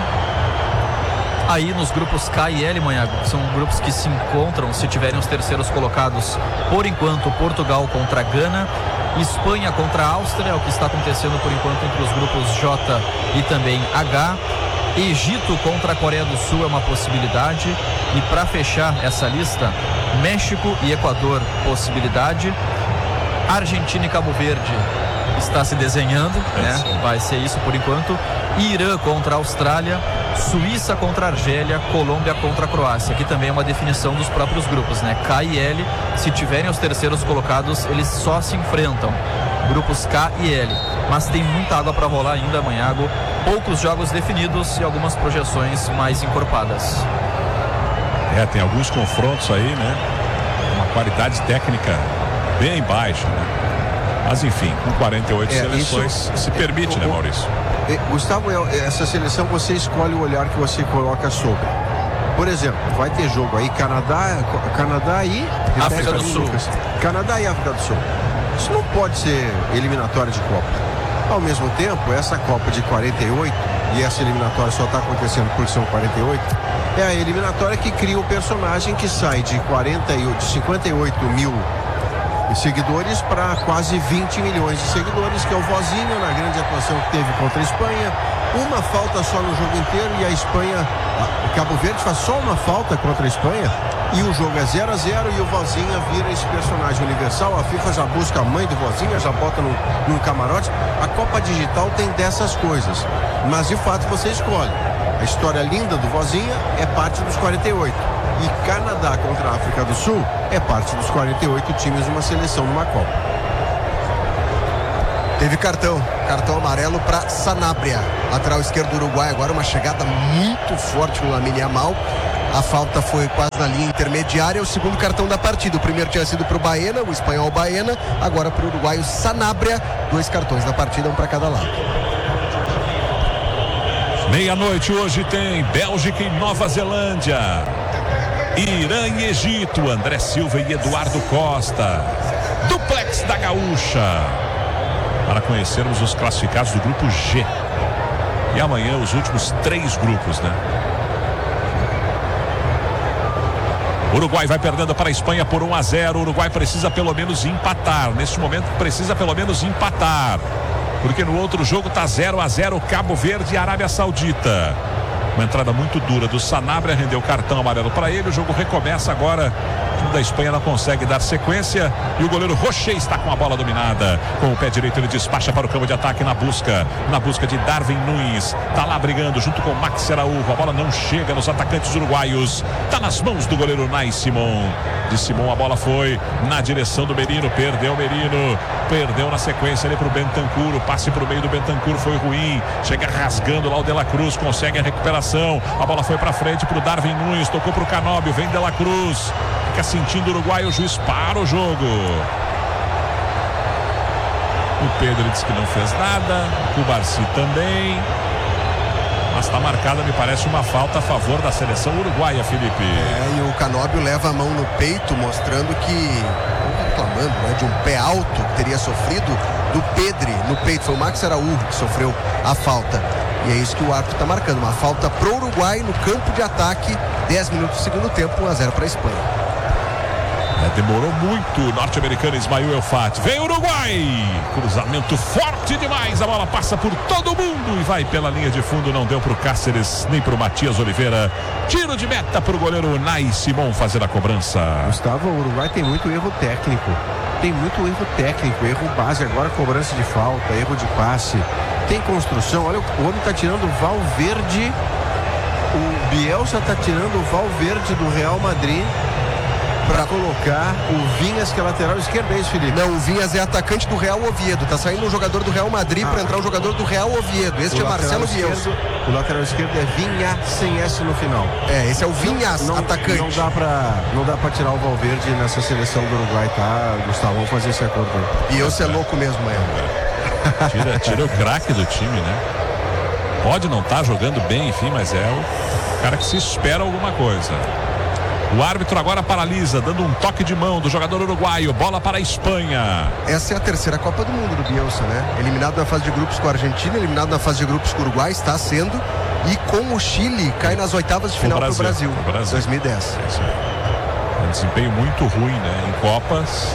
Aí nos grupos K e L, Manhago, são grupos que se encontram se tiverem os terceiros colocados. Por enquanto, Portugal contra a Gana, Espanha contra a Áustria, é o que está acontecendo por enquanto entre os grupos J e também H. Egito contra a Coreia do Sul é uma possibilidade. E para fechar essa lista, México e Equador, possibilidade. Argentina e Cabo Verde está se desenhando, né? Vai ser isso por enquanto. Irã contra a Austrália, Suíça contra a Argélia, Colômbia contra a Croácia. Aqui também é uma definição dos próprios grupos, né? K e L, se tiverem os terceiros colocados, eles só se enfrentam. Grupos K e L. Mas tem muita água para rolar ainda, Manhago. Poucos jogos definidos e algumas projeções mais encorpadas. É, tem alguns confrontos aí, né? Uma qualidade técnica bem baixa, né? Mas enfim, com quarenta e oito é, seleções isso, se permite, é, né, Maurício? É, Gustavo, essa seleção você escolhe o olhar que você coloca sobre. Por exemplo, vai ter jogo aí Canadá, Canadá e África do Sul. Lucas. Canadá e África do Sul. Isso não pode ser eliminatório de Copa. Ao mesmo tempo, essa Copa de quarenta e oito, e essa eliminatória só está acontecendo porque são quarenta e oito, é a eliminatória que cria o personagem que sai de, quarenta e oito, de cinquenta e oito mil seguidores para quase vinte milhões de seguidores, que é o Vozinho na grande atuação que teve contra a Espanha. Uma falta só no jogo inteiro e a Espanha, a Cabo Verde faz só uma falta contra a Espanha e o jogo é zero a zero e o Vozinha vira esse personagem universal. A FIFA já busca a mãe do Vozinha, já bota num, num camarote. A Copa Digital tem dessas coisas, mas de fato você escolhe. A história linda do Vozinha é parte dos quarenta e oito. E Canadá contra a África do Sul é parte dos quarenta e oito times de uma seleção numa Copa. Teve cartão, cartão amarelo para Sanabria, lateral esquerdo do Uruguai. Agora uma chegada muito forte no Lamine Yamal. A falta foi quase na linha intermediária. O segundo cartão da partida. O primeiro tinha sido para o Baena, o espanhol Baena. Agora para o uruguaio Sanabria. Dois cartões da partida, um para cada lado. Meia-noite hoje tem Bélgica e Nova Zelândia. Irã e Egito, André Silva e Eduardo Costa. Duplex da Gaúcha. Para conhecermos os classificados do grupo G. E amanhã os últimos três grupos, né? O Uruguai vai perdendo para a Espanha por um a zero. O Uruguai precisa pelo menos empatar. Neste momento precisa pelo menos empatar. Porque no outro jogo está zero a zero Cabo Verde e Arábia Saudita. Uma entrada muito dura do Sanabria, rendeu cartão amarelo para ele. O jogo recomeça agora. O time da Espanha não consegue dar sequência e o goleiro Rocher está com a bola dominada. Com o pé direito ele despacha para o campo de ataque na busca, na busca de Darwin Nunes. Tá lá brigando junto com Maxi Araújo. A bola não chega nos atacantes uruguaios. Tá nas mãos do goleiro Nai Simon. De Simon a bola foi na direção do Merino, perdeu o Merino, perdeu na sequência ali para o Bentancur. O passe para o meio do Bentancur foi ruim. Chega rasgando lá o De La Cruz, consegue a recuperação. A bola foi para frente para o Darwin Nunes, tocou para o Canóbio, vem De La Cruz. Fica sentindo o Uruguai, o juiz para o jogo. O Pedro disse que não fez nada, o Barci também. Mas está marcada, me parece, uma falta a favor da seleção uruguaia, Felipe. É, e o Canóbio leva a mão no peito, mostrando que, reclamando, né, de um pé alto que teria sofrido do Pedri no peito. Foi o Max Araújo que sofreu a falta. E é isso que o árbitro está marcando. Uma falta pro Uruguai no campo de ataque. dez minutos do segundo tempo, um a zero para a Espanha. É, demorou muito o norte-americano Ismael Elfati. Vem Uruguai! Cruzamento forte demais. A bola passa por todo mundo e vai pela linha de fundo. Não deu para o Cáceres nem para o Matias Oliveira. Tiro de meta para o goleiro Nai Simon fazer a cobrança. Gustavo, o Uruguai tem muito erro técnico. Tem muito erro técnico, erro base. Agora cobrança de falta, erro de passe. Tem construção. Olha, o homem está tirando o Valverde. O Bielsa está tirando o Valverde do Real Madrid para colocar o Vinhas, que é lateral esquerdo, é isso, Felipe? Não, o Vinhas é atacante do Real Oviedo. Tá saindo um jogador do Real Madrid ah, para entrar um jogador do Real Oviedo. Este é Marcelo Bielsa. O lateral esquerdo é Vinhas, sem S no final. É, esse é o Vinhas, não, atacante. Não dá para não dá para tirar o Valverde nessa seleção do Uruguai, tá, Gustavo? Vamos fazer esse acordo aí. E eu ser louco mesmo, é. Tira, tira o craque do time, né? Pode não estar tá jogando bem, enfim, mas é o cara que se espera alguma coisa. O árbitro agora paralisa, dando um toque de mão do jogador uruguaio. Bola para a Espanha. Essa é a terceira Copa do Mundo do Bielsa, né? Eliminado na fase de grupos com a Argentina, eliminado na fase de grupos com o Uruguai, está sendo. E com o Chile, cai nas oitavas de final para o Brasil. Brasil. dois mil e dez. É um desempenho muito ruim, né? Em Copas.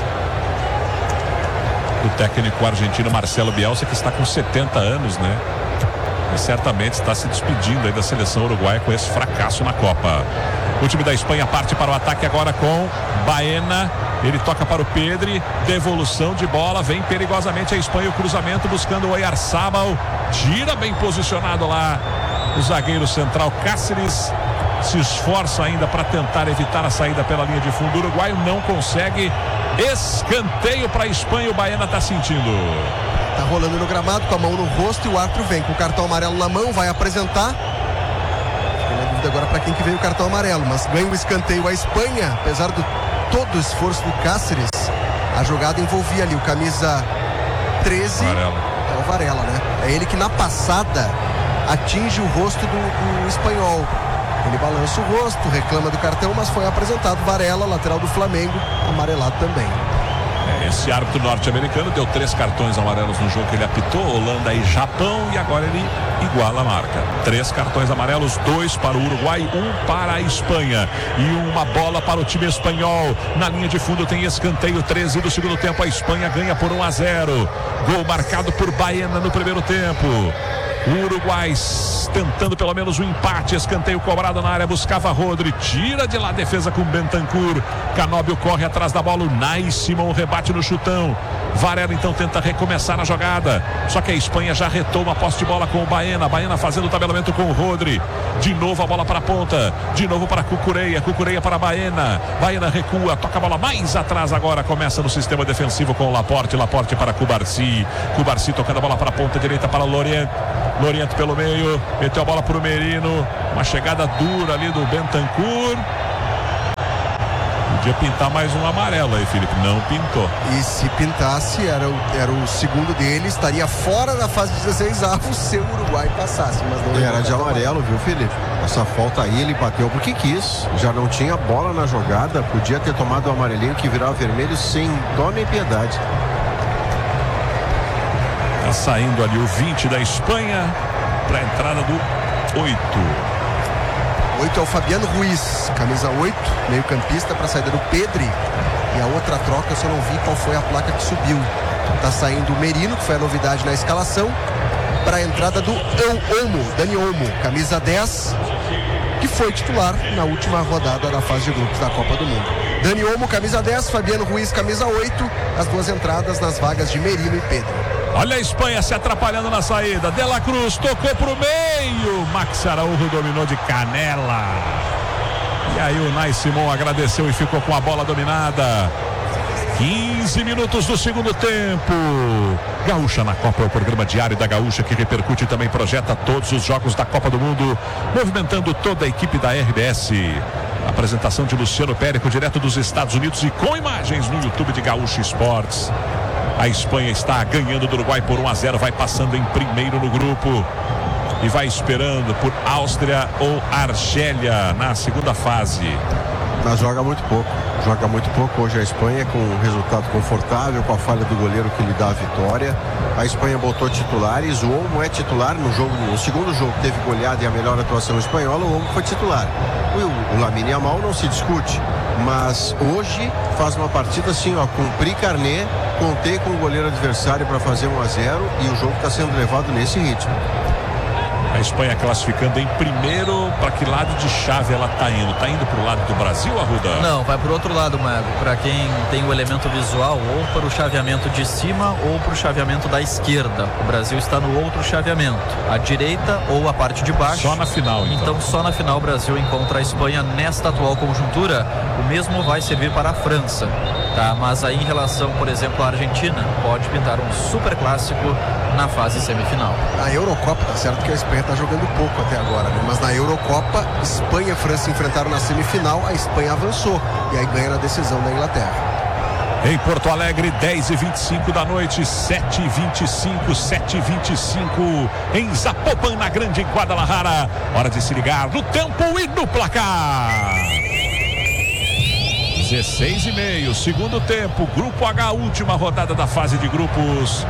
O técnico argentino Marcelo Bielsa, que está com setenta anos, né? E certamente está se despedindo aí da seleção uruguaia com esse fracasso na Copa. O time da Espanha parte para o ataque agora com Baena. Ele toca para o Pedri. Devolução de bola. Vem perigosamente a Espanha. O cruzamento buscando o Oyarzabal. Tira bem posicionado lá o zagueiro central Cáceres. Se esforça ainda para tentar evitar a saída pela linha de fundo. O uruguaio não consegue. Escanteio para a Espanha. O Baena está sentindo. Tá rolando no gramado com a mão no rosto e o árbitro vem com o cartão amarelo na mão, vai apresentar. Fiquei na dúvida agora para quem que veio o cartão amarelo, mas ganha o escanteio a Espanha, apesar de todo o esforço do Cáceres. A jogada envolvia ali o camisa treze, Varela. É o Varela, né? É ele que na passada atinge o rosto do, do espanhol. Ele balança o rosto, reclama do cartão, mas foi apresentado. Varela, lateral do Flamengo, amarelado também. Esse árbitro norte-americano deu três cartões amarelos no jogo que ele apitou, Holanda e Japão, e agora ele iguala a marca. Três cartões amarelos, dois para o Uruguai, um para a Espanha. E uma bola para o time espanhol. Na linha de fundo tem escanteio, treze do segundo tempo. A Espanha ganha por um a zero. Gol marcado por Baena no primeiro tempo. O Uruguai tentando pelo menos um empate, escanteio cobrado na área, buscava Rodri, tira de lá a defesa com Bentancur, Canóbio corre atrás da bola, o Nai Simon rebate no chutão, Varela então tenta recomeçar a jogada, só que a Espanha já retoma a posse de bola com o Baena, Baena fazendo o tabelamento com o Rodri, de novo a bola para a ponta, de novo para Cucureia, Cucureia para Baena, Baena recua, toca a bola mais atrás agora, começa no sistema defensivo com o Laporte, Laporte para Cubarsi, Cubarsi tocando a bola para a ponta direita para Lorient, Lorient pelo meio, meteu a bola para o Merino, uma chegada dura ali do Bentancur. Podia pintar mais um amarelo aí, Felipe, não pintou. E se pintasse, era o, era o segundo dele, estaria fora da fase de dezesseis avos se o Uruguai passasse, mas não era de amarelo, viu, Felipe? Essa falta aí ele bateu porque quis, já não tinha bola na jogada, podia ter tomado o amarelinho que virava vermelho sem dó nem piedade. Tá saindo ali o vinte da Espanha para a entrada do oito. oito é o Fabiano Ruiz, camisa oito, meio campista para a saída do Pedri. E a outra troca eu só não vi qual foi a placa que subiu. Tá saindo o Merino, que foi a novidade na escalação, para a entrada do Olmo, Dani Olmo, camisa dez, que foi titular na última rodada da fase de grupos da Copa do Mundo. Dani Olmo, camisa dez, Fabiano Ruiz, camisa oito, as duas entradas nas vagas de Merino e Pedro. Olha a Espanha se atrapalhando na saída. De la Cruz tocou pro meio. Max Araújo dominou de canela. E aí o Nai Simon agradeceu e ficou com a bola dominada. quinze minutos do segundo tempo. Gaúcha na Copa é o programa diário da Gaúcha que repercute e também projeta todos os jogos da Copa do Mundo, movimentando toda a equipe da R B S. Apresentação de Luciano Périco, direto dos Estados Unidos e com imagens no YouTube de Gaúcha Esportes. A Espanha está ganhando do Uruguai por um a zero, vai passando em primeiro no grupo e vai esperando por Áustria ou Argélia na segunda fase. Mas joga muito pouco, joga muito pouco hoje a Espanha, com um resultado confortável, com a falha do goleiro que lhe dá a vitória. A Espanha botou titulares, o Olmo é titular no jogo, no segundo jogo teve goleada e a melhor atuação espanhola, o Olmo foi titular. O, o Lamine Yamal não se discute, mas hoje faz uma partida assim, ó, cumpri carnê, contei com o goleiro adversário para fazer um a zero e o jogo está sendo levado nesse ritmo. A Espanha classificando em primeiro, para que lado de chave ela está indo? Está indo para o lado do Brasil, Arruda? Não, vai para o outro lado, Mago. Para quem tem o elemento visual, ou para o chaveamento de cima ou para o chaveamento da esquerda. O Brasil está no outro chaveamento, a direita ou a parte de baixo. Só na final, então. Então só na final o Brasil encontra a Espanha nesta atual conjuntura. O mesmo vai servir para a França, tá? Mas aí em relação, por exemplo, à Argentina, pode pintar um super clássico na fase semifinal. Na Eurocopa, tá certo que a Espanha está jogando pouco até agora, né? Mas na Eurocopa, Espanha e França se enfrentaram na semifinal, a Espanha avançou e aí ganha na decisão da Inglaterra. Em Porto Alegre, dez e vinte e cinco da noite, sete e vinte e cinco, sete e vinte e cinco em Zapopan, na Grande Guadalajara. Hora de se ligar no tempo e no placar. dezesseis e meio, segundo tempo, Grupo H, última rodada da fase de grupos.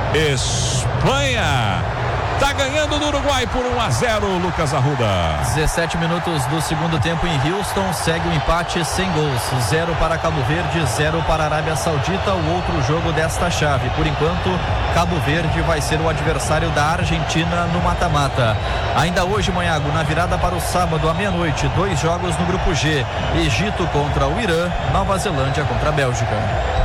Espanha tá ganhando do Uruguai por um a zero, Lucas Arruda. dezessete minutos do segundo tempo em Houston, segue o empate sem gols, zero para Cabo Verde, zero para a Arábia Saudita, o outro jogo desta chave. Por enquanto, Cabo Verde vai ser o adversário da Argentina no mata-mata. Ainda hoje, Manhago, na virada para o sábado à meia-noite, dois jogos no grupo G, Egito contra o Irã, Nova Zelândia contra a Bélgica.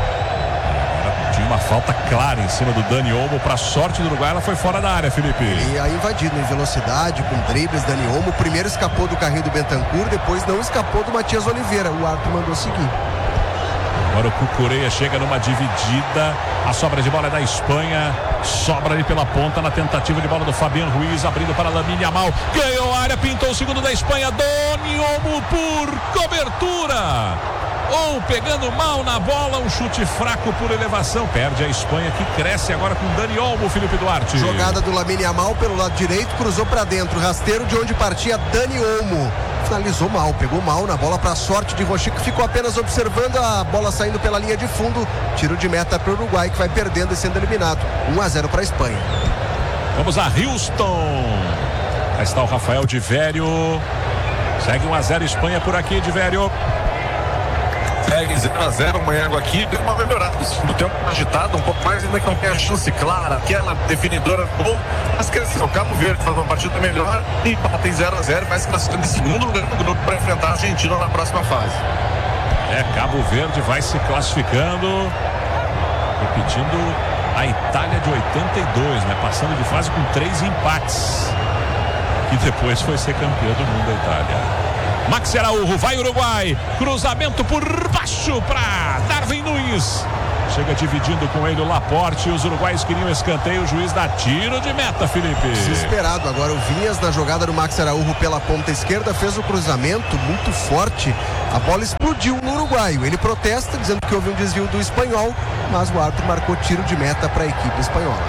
Tinha uma falta clara em cima do Dani Olmo, para sorte do Uruguai, ela foi fora da área, Felipe. E aí invadido em velocidade, com dribles, Dani Olmo primeiro escapou do carrinho do Bentancur, depois não escapou do Matias Oliveira, o árbitro mandou seguir. Agora o Cucureia chega numa dividida, a sobra de bola é da Espanha, sobra ali pela ponta na tentativa de bola do Fabiano Ruiz, abrindo para Lamine Yamal, ganhou a área, pintou o segundo da Espanha, Dani Olmo por cobertura. Ou pegando mal na bola, um chute fraco por elevação, perde a Espanha, que cresce agora com Dani Olmo, Felipe Duarte. Jogada do Lamine Yamal pelo lado direito, cruzou para dentro, rasteiro de onde partia Dani Olmo, finalizou mal, pegou mal na bola para a sorte de Rocher, que ficou apenas observando a bola saindo pela linha de fundo. Tiro de meta para o Uruguai, que vai perdendo e sendo eliminado. um a zero para a Espanha. Vamos a Houston. Aí está o Rafael de Vério. Segue um a zero Espanha por aqui, de Vério. Segue zero a zero, Manhago aqui, deu uma melhorada. No tempo agitado, um pouco mais, ainda que não tem a chance clara, aquela definidora do gol. Mas que o Cabo Verde faz uma partida melhor e empata em zero a zero, vai se classificando em segundo lugar do grupo para enfrentar a Argentina na próxima fase. É, Cabo Verde vai se classificando, repetindo a Itália de oitenta e dois, né? Passando de fase com três empates, que depois foi ser campeã do mundo da Itália. Maxi Araújo, vai Uruguai, cruzamento por baixo para Darwin Nunes. Chega dividindo com ele o Laporte. Os uruguaios queriam escanteio, o juiz dá tiro de meta, Felipe. Desesperado agora o Vinhas na jogada do Maxi Araújo pela ponta esquerda, fez o cruzamento muito forte. A bola explodiu no uruguaio. Ele protesta dizendo que houve um desvio do espanhol, mas o árbitro marcou tiro de meta para a equipe espanhola.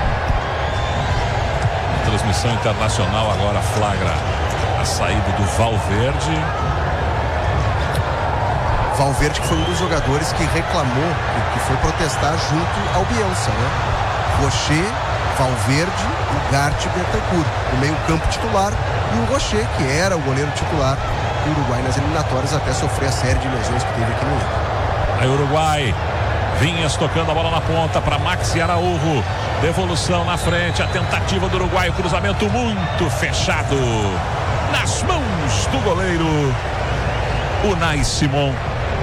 Transmissão internacional agora flagra a saída do Valverde. Valverde, que foi um dos jogadores que reclamou, que foi protestar junto ao Bielsa, né? Rocher, Valverde, Ugarte e Bentancur. No meio campo titular, e o Rocher, que era o goleiro titular do Uruguai nas eliminatórias, até sofrer a série de lesões que teve aqui no Inter. Aí Uruguai, Vinhas tocando a bola na ponta para Maxi Araújo. Devolução na frente, a tentativa do Uruguai, o cruzamento muito fechado nas mãos do goleiro Unai Simon.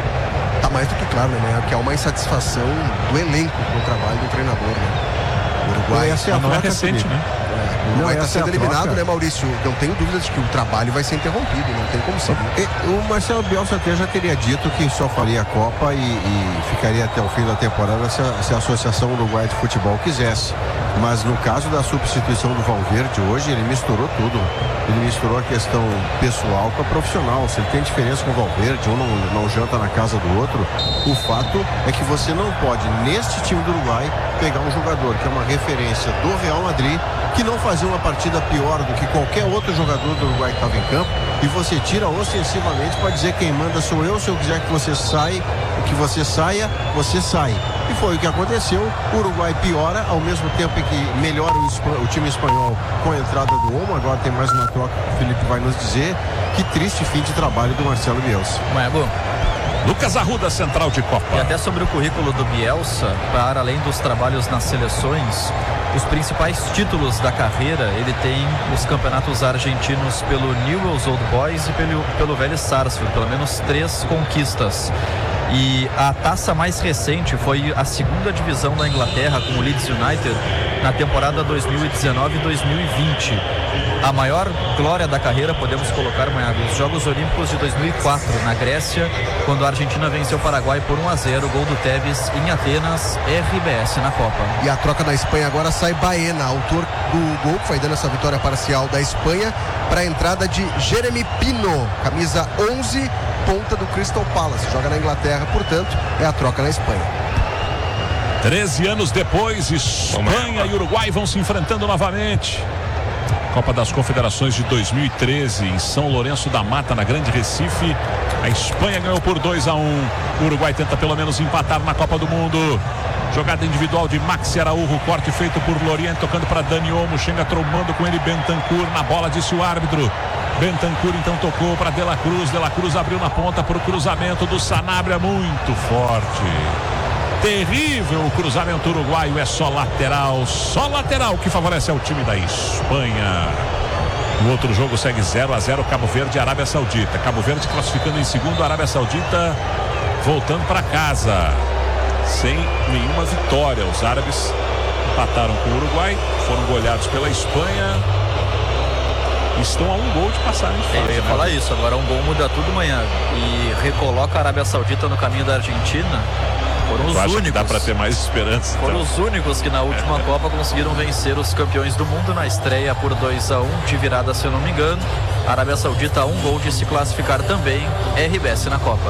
Tá mais do que claro, né? Que há uma insatisfação do elenco com o trabalho do treinador, né? O Uruguai essa é a não é troca, recente, Felipe. né? O Uruguai está sendo é eliminado, troca. né, Maurício? Não tenho dúvidas de que o trabalho vai ser interrompido, não tem como ser. O Marcelo Bielsa até já teria dito que só faria a Copa e, e ficaria até o fim da temporada se a, se a Associação Uruguai de Futebol quisesse. Mas no caso da substituição do Valverde hoje, ele misturou tudo. Ele misturou a questão pessoal com a profissional. Se ele tem diferença com o Valverde, um não, não janta na casa do outro, o fato é que você não pode, neste time do Uruguai, pegar um jogador que é uma referência do Real Madrid, que não fazia uma partida pior do que qualquer outro jogador do Uruguai que estava em campo, e você tira ostensivamente para dizer quem manda sou eu, se eu quiser que você saia, que você saia, você sai. E foi o que aconteceu. O Uruguai piora, ao mesmo tempo em que melhora o, o time espanhol com a entrada do Olmo. Agora tem mais uma troca que o Felipe vai nos dizer. Que triste fim de trabalho do Marcelo Bielsa. Mago. Lucas Arruda, central de Copa. E até sobre o currículo do Bielsa, para além dos trabalhos nas seleções, os principais títulos da carreira, ele tem os campeonatos argentinos pelo Newell's Old Boys e pelo, pelo Vélez Sarsfield, pelo menos três conquistas. E a taça mais recente foi a segunda divisão da Inglaterra com o Leeds United na temporada dois mil e dezenove dois mil e vinte. A maior glória da carreira, podemos colocar, Manhago, os Jogos Olímpicos de dois mil e quatro, na Grécia, quando a Argentina venceu o Paraguai por um a zero, gol do Tevez em Atenas, R B S na Copa. E a troca na Espanha agora sai Baena, autor do gol que foi dando essa vitória parcial da Espanha, para a entrada de Jeremy Pino, camisa onze, ponta do Crystal Palace, joga na Inglaterra, portanto é a troca na Espanha. treze anos depois, Espanha e Uruguai vão se enfrentando novamente. Copa das Confederações de dois mil e treze, em São Lourenço da Mata, na Grande Recife. A Espanha ganhou por dois a um. O Uruguai tenta pelo menos empatar na Copa do Mundo. Jogada individual de Maxi Araújo, corte feito por Lorient, tocando para Dani Olmo, chega trombando com ele Bentancur na bola, disse o árbitro. Bentancur então tocou para De La Cruz, De La Cruz abriu na ponta para o cruzamento do Sanabria, muito forte. Terrível o cruzamento uruguaio, é só lateral, só lateral que favorece ao time da Espanha. No outro jogo segue zero a zero, Cabo Verde e Arábia Saudita. Cabo Verde classificando em segundo, Arábia Saudita voltando para casa sem nenhuma vitória. Os árabes empataram com o Uruguai, foram goleados pela Espanha, estão a um gol de passar em fase. Eu ia né? falar isso, agora um gol muda tudo amanhã e recoloca a Arábia Saudita no caminho da Argentina. Foram os únicos. Que dá para ter mais esperança. Foram então. os únicos que na última Copa conseguiram vencer os campeões do mundo na estreia por dois a um, de virada, se eu não me engano. A Arábia Saudita a um gol de se classificar também, R B S na Copa.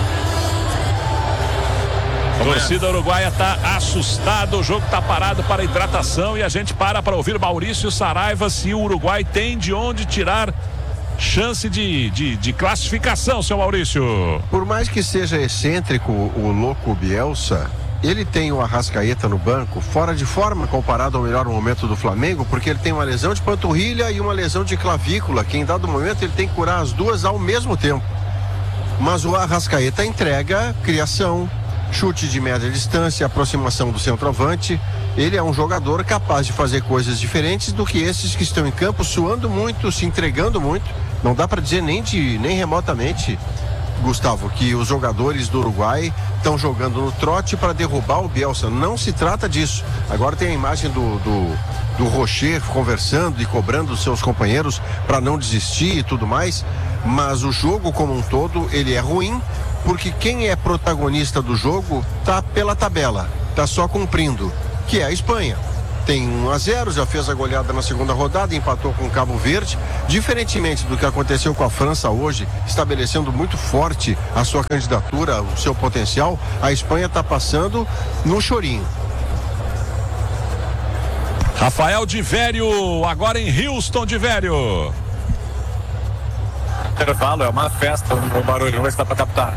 A torcida uruguaia está assustada, o jogo está parado para hidratação e a gente para para ouvir Maurício Saraiva se o Uruguai tem de onde tirar chance de, de, de classificação, seu Maurício. Por mais que seja excêntrico o louco Bielsa, ele tem o Arrascaeta no banco, fora de forma comparado ao melhor momento do Flamengo, porque ele tem uma lesão de panturrilha e uma lesão de clavícula, que em dado momento ele tem que curar as duas ao mesmo tempo. Mas o Arrascaeta entrega criação, chute de média distância, aproximação do centroavante. Ele é um jogador capaz de fazer coisas diferentes do que esses que estão em campo, suando muito, se entregando muito. Não dá para dizer nem, de, nem remotamente, Gustavo, que os jogadores do Uruguai estão jogando no trote para derrubar o Bielsa. Não se trata disso. Agora tem a imagem do, do, do Rocher conversando e cobrando os seus companheiros para não desistir e tudo mais. Mas o jogo como um todo, ele é ruim, porque quem é protagonista do jogo tá pela tabela, tá só cumprindo, que é a Espanha. Tem um a zero, já fez a goleada na segunda rodada, empatou com o Cabo Verde. Diferentemente do que aconteceu com a França hoje, estabelecendo muito forte a sua candidatura, o seu potencial, a Espanha está passando no chorinho. Rafael de Vério, agora em Houston de Vério. Intervalo, é uma festa no barulho, vamos ver se dá para captar.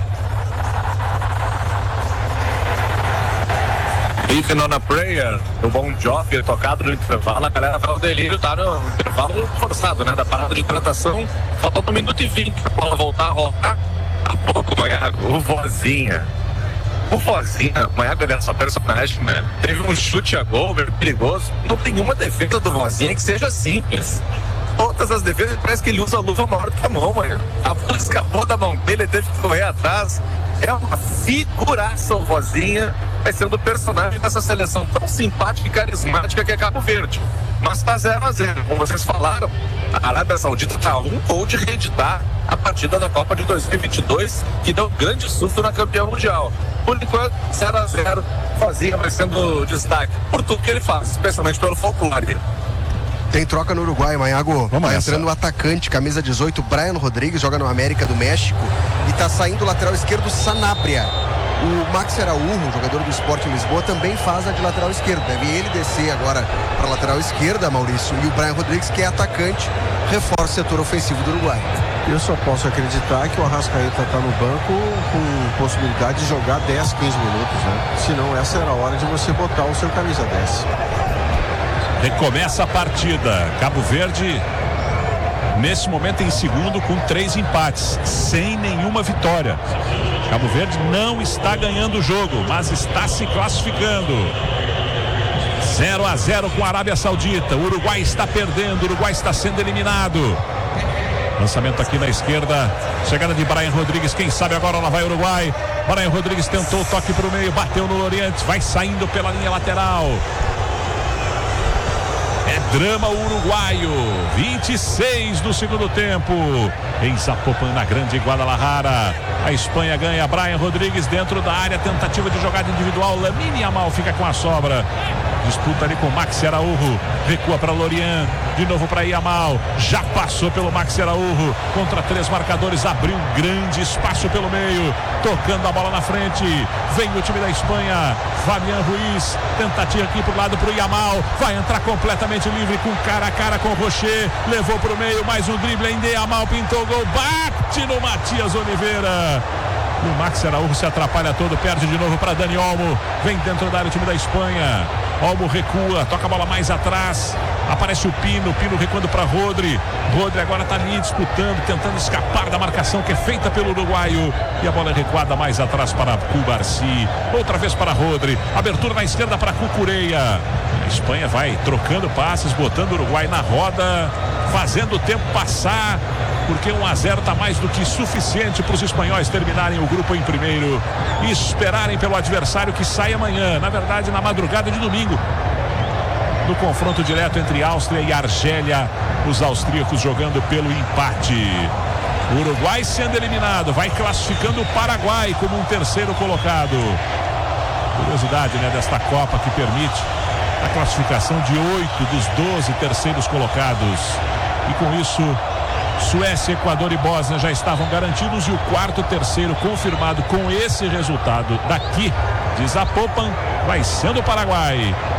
Even on a Prayer, o Bon Jovi tocado no intervalo, a galera vai ao delírio, tá no intervalo forçado, né, da parada de hidratação, faltou um minuto e vinte pra bola voltar a rolar. Há pouco, Maiago, o Vozinha, o Vozinha, o Maiago é só personagem, né, teve um chute a gol, meio perigoso, não tem uma defesa do Vozinha que seja simples. Todas as defesas, parece que ele usa a luva maior que a mão, mano. A bola escapou da mão dele, ele teve que correr atrás. É uma figuraça o Vozinha, vai sendo o personagem dessa seleção tão simpática e carismática que é Cabo Verde. Mas tá zero a zero, como vocês falaram, a Arábia Saudita tá um gol de reeditar a partida da Copa de dois mil e vinte e dois, que deu grande susto na campeã mundial. Por enquanto, zero a zero, Vozinha vai sendo destaque por tudo que ele faz, especialmente pelo folclore. Tem troca no Uruguai, Maiago. Vamos tá essa. entrando o atacante, camisa dezoito, Brian Rodrigues, joga no América do México. E tá saindo o lateral esquerdo, Sanabria. O Max Araújo, jogador do Sport em Lisboa, também faz a de lateral esquerdo. Deve ele descer agora para a lateral esquerda, Maurício. E o Brian Rodrigues, que é atacante, reforça o setor ofensivo do Uruguai. Eu só posso acreditar que o Arrascaeta está no banco com possibilidade de jogar dez, quinze minutos, né? Senão essa era a hora de você botar o seu camisa dez. Recomeça a partida. Cabo Verde, nesse momento em segundo, com três empates, sem nenhuma vitória. Cabo Verde não está ganhando o jogo, mas está se classificando. zero a zero com a Arábia Saudita. O Uruguai está perdendo, o Uruguai está sendo eliminado. Lançamento aqui na esquerda, chegada de Brian Rodrigues, quem sabe agora lá vai o Uruguai. Brian Rodrigues tentou o toque para o meio, bateu no Lorientes, vai saindo pela linha lateral. É drama uruguaio, vinte e seis do segundo tempo, em Zapopan, na grande Guadalajara. A Espanha ganha, Brian Rodrigues dentro da área, tentativa de jogada individual, Lamine Yamal fica com a sobra. Disputa ali com o Maxi Araújo, recua para Lorian, de novo para Yamal, já passou pelo Maxi Araújo, contra três marcadores, abriu um grande espaço pelo meio, tocando a bola na frente, vem o time da Espanha, Fabián Ruiz, tentativa aqui pro lado pro Yamal, vai entrar completamente livre com cara a cara com o Rocher, levou pro meio, mais um drible ainda, Yamal pintou o gol, bate no Matias Oliveira. E o Maxi Araújo se atrapalha todo, perde de novo para Dani Olmo, vem dentro da área o time da Espanha. Olmo recua, toca a bola mais atrás, aparece o Pino, Pino recuando para Rodri, Rodri agora está ali disputando, tentando escapar da marcação que é feita pelo uruguaio, e a bola é recuada mais atrás para Cubarci, outra vez para Rodri, abertura na esquerda para Cucureia. A Espanha vai trocando passes, botando o Uruguai na roda, fazendo o tempo passar, porque um a zero está mais do que suficiente para os espanhóis terminarem o grupo em primeiro e esperarem pelo adversário que sai amanhã, na verdade na madrugada de domingo, no confronto direto entre Áustria e Argélia, os austríacos jogando pelo empate. O Uruguai sendo eliminado, vai classificando o Paraguai como um terceiro colocado. Curiosidade, né, desta Copa que permite a classificação de oito dos doze terceiros colocados, e com isso Suécia, Equador e Bósnia já estavam garantidos, e o quarto terceiro confirmado com esse resultado daqui de Zapopan vai sendo o Paraguai.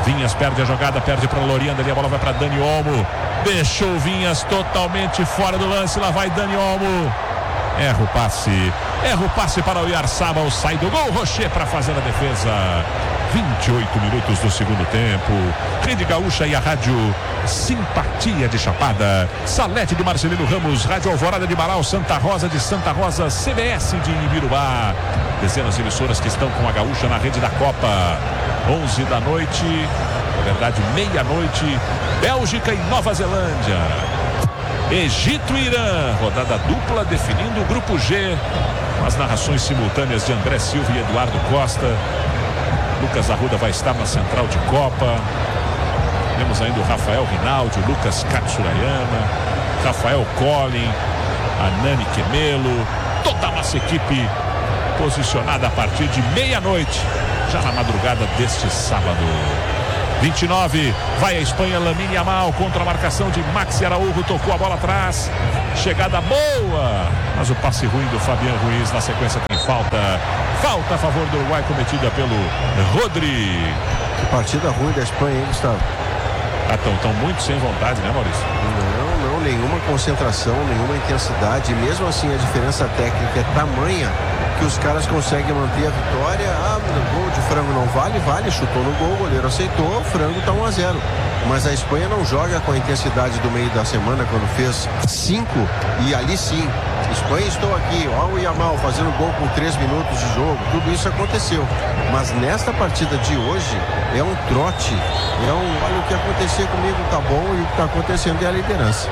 Vinhas perde a jogada, perde para Loriano, ali a bola vai para Dani Olmo. Deixou o Vinhas totalmente fora do lance, lá vai Dani Olmo. Erra o passe, erra o passe para o Oyarzabal, sai do gol, Rocher para fazer a defesa. vinte e oito minutos do segundo tempo. Rede Gaúcha e a Rádio Simpatia de Chapada, Salete de Marcelino Ramos, Rádio Alvorada de Manaus, Santa Rosa de Santa Rosa, C B S de Ibirubá. Dezenas de emissoras que estão com a Gaúcha na rede da Copa. onze da noite, na verdade meia-noite, Bélgica e Nova Zelândia. Egito e Irã, rodada dupla definindo o grupo G, com as narrações simultâneas de André Silva e Eduardo Costa. Lucas Arruda vai estar na central de Copa. Temos ainda o Rafael Rinaldi, o Lucas Katsurayama, Rafael Collin, a Nani Quemelo, toda a nossa equipe posicionada a partir de meia-noite, já na madrugada deste sábado. vinte e nove, vai a Espanha, Lamine Yamal contra a marcação de Maxi Araújo, tocou a bola atrás, chegada boa, mas o passe ruim do Fabián Ruiz, na sequência tem falta, falta a favor do Uruguai cometida pelo Rodri. Que partida ruim da Espanha, hein, Gustavo? Estão ah, tão muito sem vontade, né, Maurício? Não, não, nenhuma concentração, nenhuma intensidade, mesmo assim a diferença técnica é tamanha que os caras conseguem manter a vitória. Ah, gol de frango não vale, vale, chutou no gol, o goleiro aceitou, o frango tá um a zero. Mas a Espanha não joga com a intensidade do meio da semana, quando fez cinco, e ali sim, Espanha, estou aqui, ó o Yamal fazendo gol com três minutos de jogo, tudo isso aconteceu. Mas nesta partida de hoje, é um trote, é um, olha, o que acontecer comigo tá bom e o que tá acontecendo é a liderança.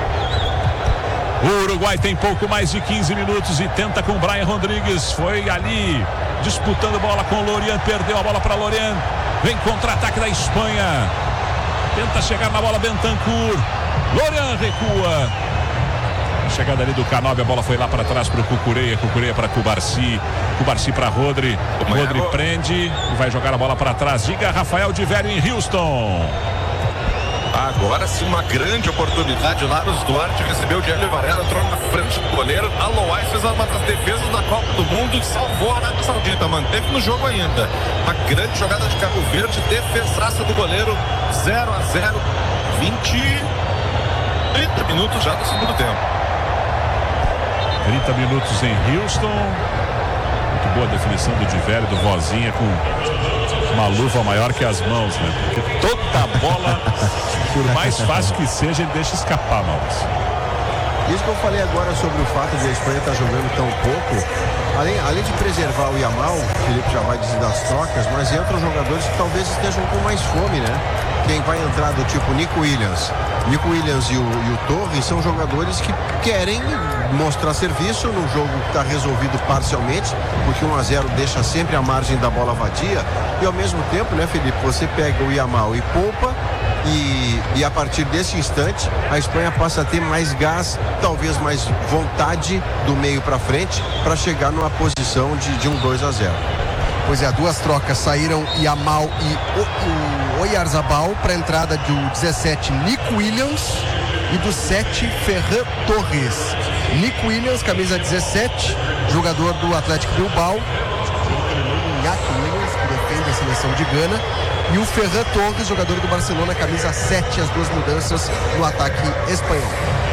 O Uruguai tem pouco mais de quinze minutos e tenta com o Brian Rodrigues. Foi ali disputando bola com o Lorian, perdeu a bola para Lorian. Vem contra-ataque da Espanha. Tenta chegar na bola Bentancur. Lorian recua. Chegada ali do Canobi, a bola foi lá para trás para o Cucureia. Cucureia para Cubarsi. Cubarsi para Rodri. Rodri prende e vai jogar a bola para trás. Diga Rafael de Vério em Houston. Agora sim, uma grande oportunidade. Laros Duarte recebeu o Diego Varela, entrou na frente do goleiro. Aloais fez uma das defesas da Copa do Mundo e salvou a Arábia Saudita. Manteve no jogo ainda. Uma grande jogada de Cabo Verde, defesaça do goleiro. zero a zero, vinte, trinta minutos já do segundo tempo. trinta minutos em Houston. Muito boa definição do Divério, do Vozinha, com uma luva maior que as mãos, né? Porque toda bola, por mais fácil que seja, ele deixa escapar, Maurício. Isso que eu falei agora sobre o fato de a Espanha estar jogando tão pouco, além, além de preservar o Yamal, o Felipe já vai dizer das trocas, mas entram jogadores que talvez estejam com mais fome, né? Quem vai entrar do tipo Nico Williams. Nico Williams e o, e o Torres são jogadores que querem mostrar serviço no jogo que está resolvido parcialmente, porque um a zero deixa sempre a margem da bola vadia, e ao mesmo tempo, né, Felipe, você pega o Yamal e poupa, e, e a partir desse instante a Espanha passa a ter mais gás, talvez mais vontade do meio para frente, para chegar numa posição de, de um dois a zero. Pois é, duas trocas saíram, Yamal e o, o Oyarzabal, para a entrada do dezessete Nico Williams e do sete Ferran Torres. Nico Williams, camisa dezessete, jogador do Atlético Bilbao, Iñaki Williams, que defende a seleção de Gana, e o Ferran Torres, jogador do Barcelona, camisa sete, as duas mudanças no ataque espanhol.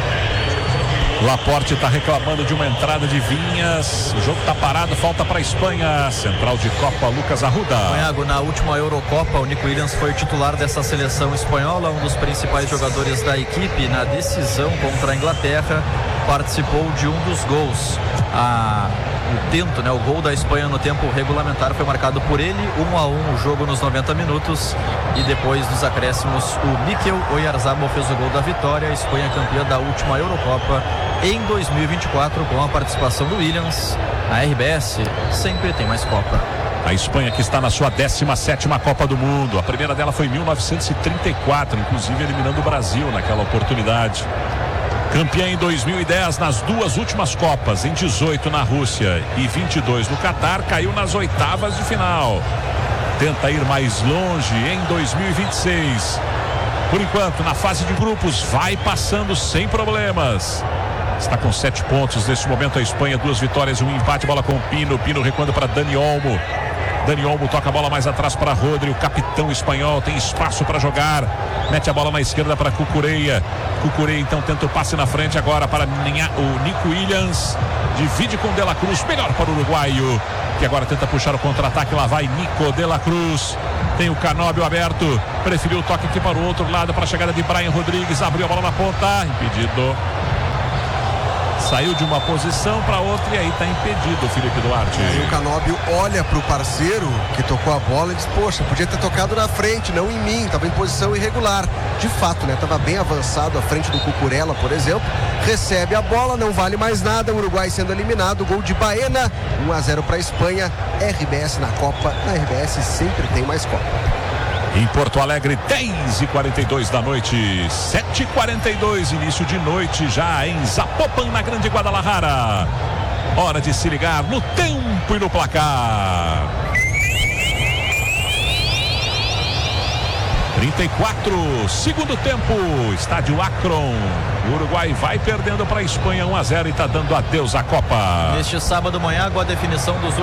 Laporte está reclamando de uma entrada de Vinhas. O jogo está parado, falta para a Espanha. Central de Copa, Lucas Arruda. Banhago, na última Eurocopa, o Nico Williams foi o titular dessa seleção espanhola, um dos principais jogadores da equipe. Na decisão contra a Inglaterra, participou de um dos gols. A... O tento, né, o gol da Espanha no tempo regulamentar foi marcado por ele, um a um o jogo nos noventa minutos, e depois dos acréscimos o Mikel Oyarzabal fez o gol da vitória. A Espanha campeã da última Eurocopa em dois mil e vinte e quatro, com a participação do Williams. A R B S sempre tem mais Copa. A Espanha que está na sua décima sétima Copa do Mundo. A primeira dela foi em mil novecentos e trinta e quatro, inclusive eliminando o Brasil naquela oportunidade. Campeã em dois mil e dez nas duas últimas Copas, em dezoito na Rússia e vinte e dois no Catar, caiu nas oitavas de final. Tenta ir mais longe em dois mil e vinte e seis. Por enquanto, na fase de grupos, vai passando sem problemas. Está com sete pontos neste momento a Espanha, duas vitórias e um empate. Bola com o Pino, Pino recuando para Dani Olmo. Dani Olmo toca a bola mais atrás para Rodri, o capitão espanhol tem espaço para jogar. Mete a bola na esquerda para Cucureia. Cucureia então tenta o passe na frente agora para o Nico Williams. Divide com De La Cruz, melhor para o uruguaio, que agora tenta puxar o contra-ataque. Lá vai Nico De La Cruz. Tem o Canóbio aberto, preferiu o toque aqui para o outro lado para a chegada de Brian Rodrigues. Abriu a bola na ponta, impedido. Saiu de uma posição para outra e aí está impedido o Felipe Duarte. E o Canóbio olha para o parceiro que tocou a bola e diz: poxa, podia ter tocado na frente, não em mim, estava em posição irregular. De fato, né? Estava bem avançado à frente do Cucurella, por exemplo. Recebe a bola, não vale mais nada. O Uruguai sendo eliminado, gol de Baena, um a zero para a Espanha. R B S na Copa, na R B S sempre tem mais Copa. Em Porto Alegre, dez e quarenta e dois da noite, sete e quarenta e dois, início de noite já em Zapopan, na Grande Guadalajara. Hora de se ligar no tempo e no placar. trinta e quatro, segundo tempo, estádio Akron. O Uruguai vai perdendo para a Espanha um a zero e está dando adeus à Copa. Neste sábado manhã, com a definição dos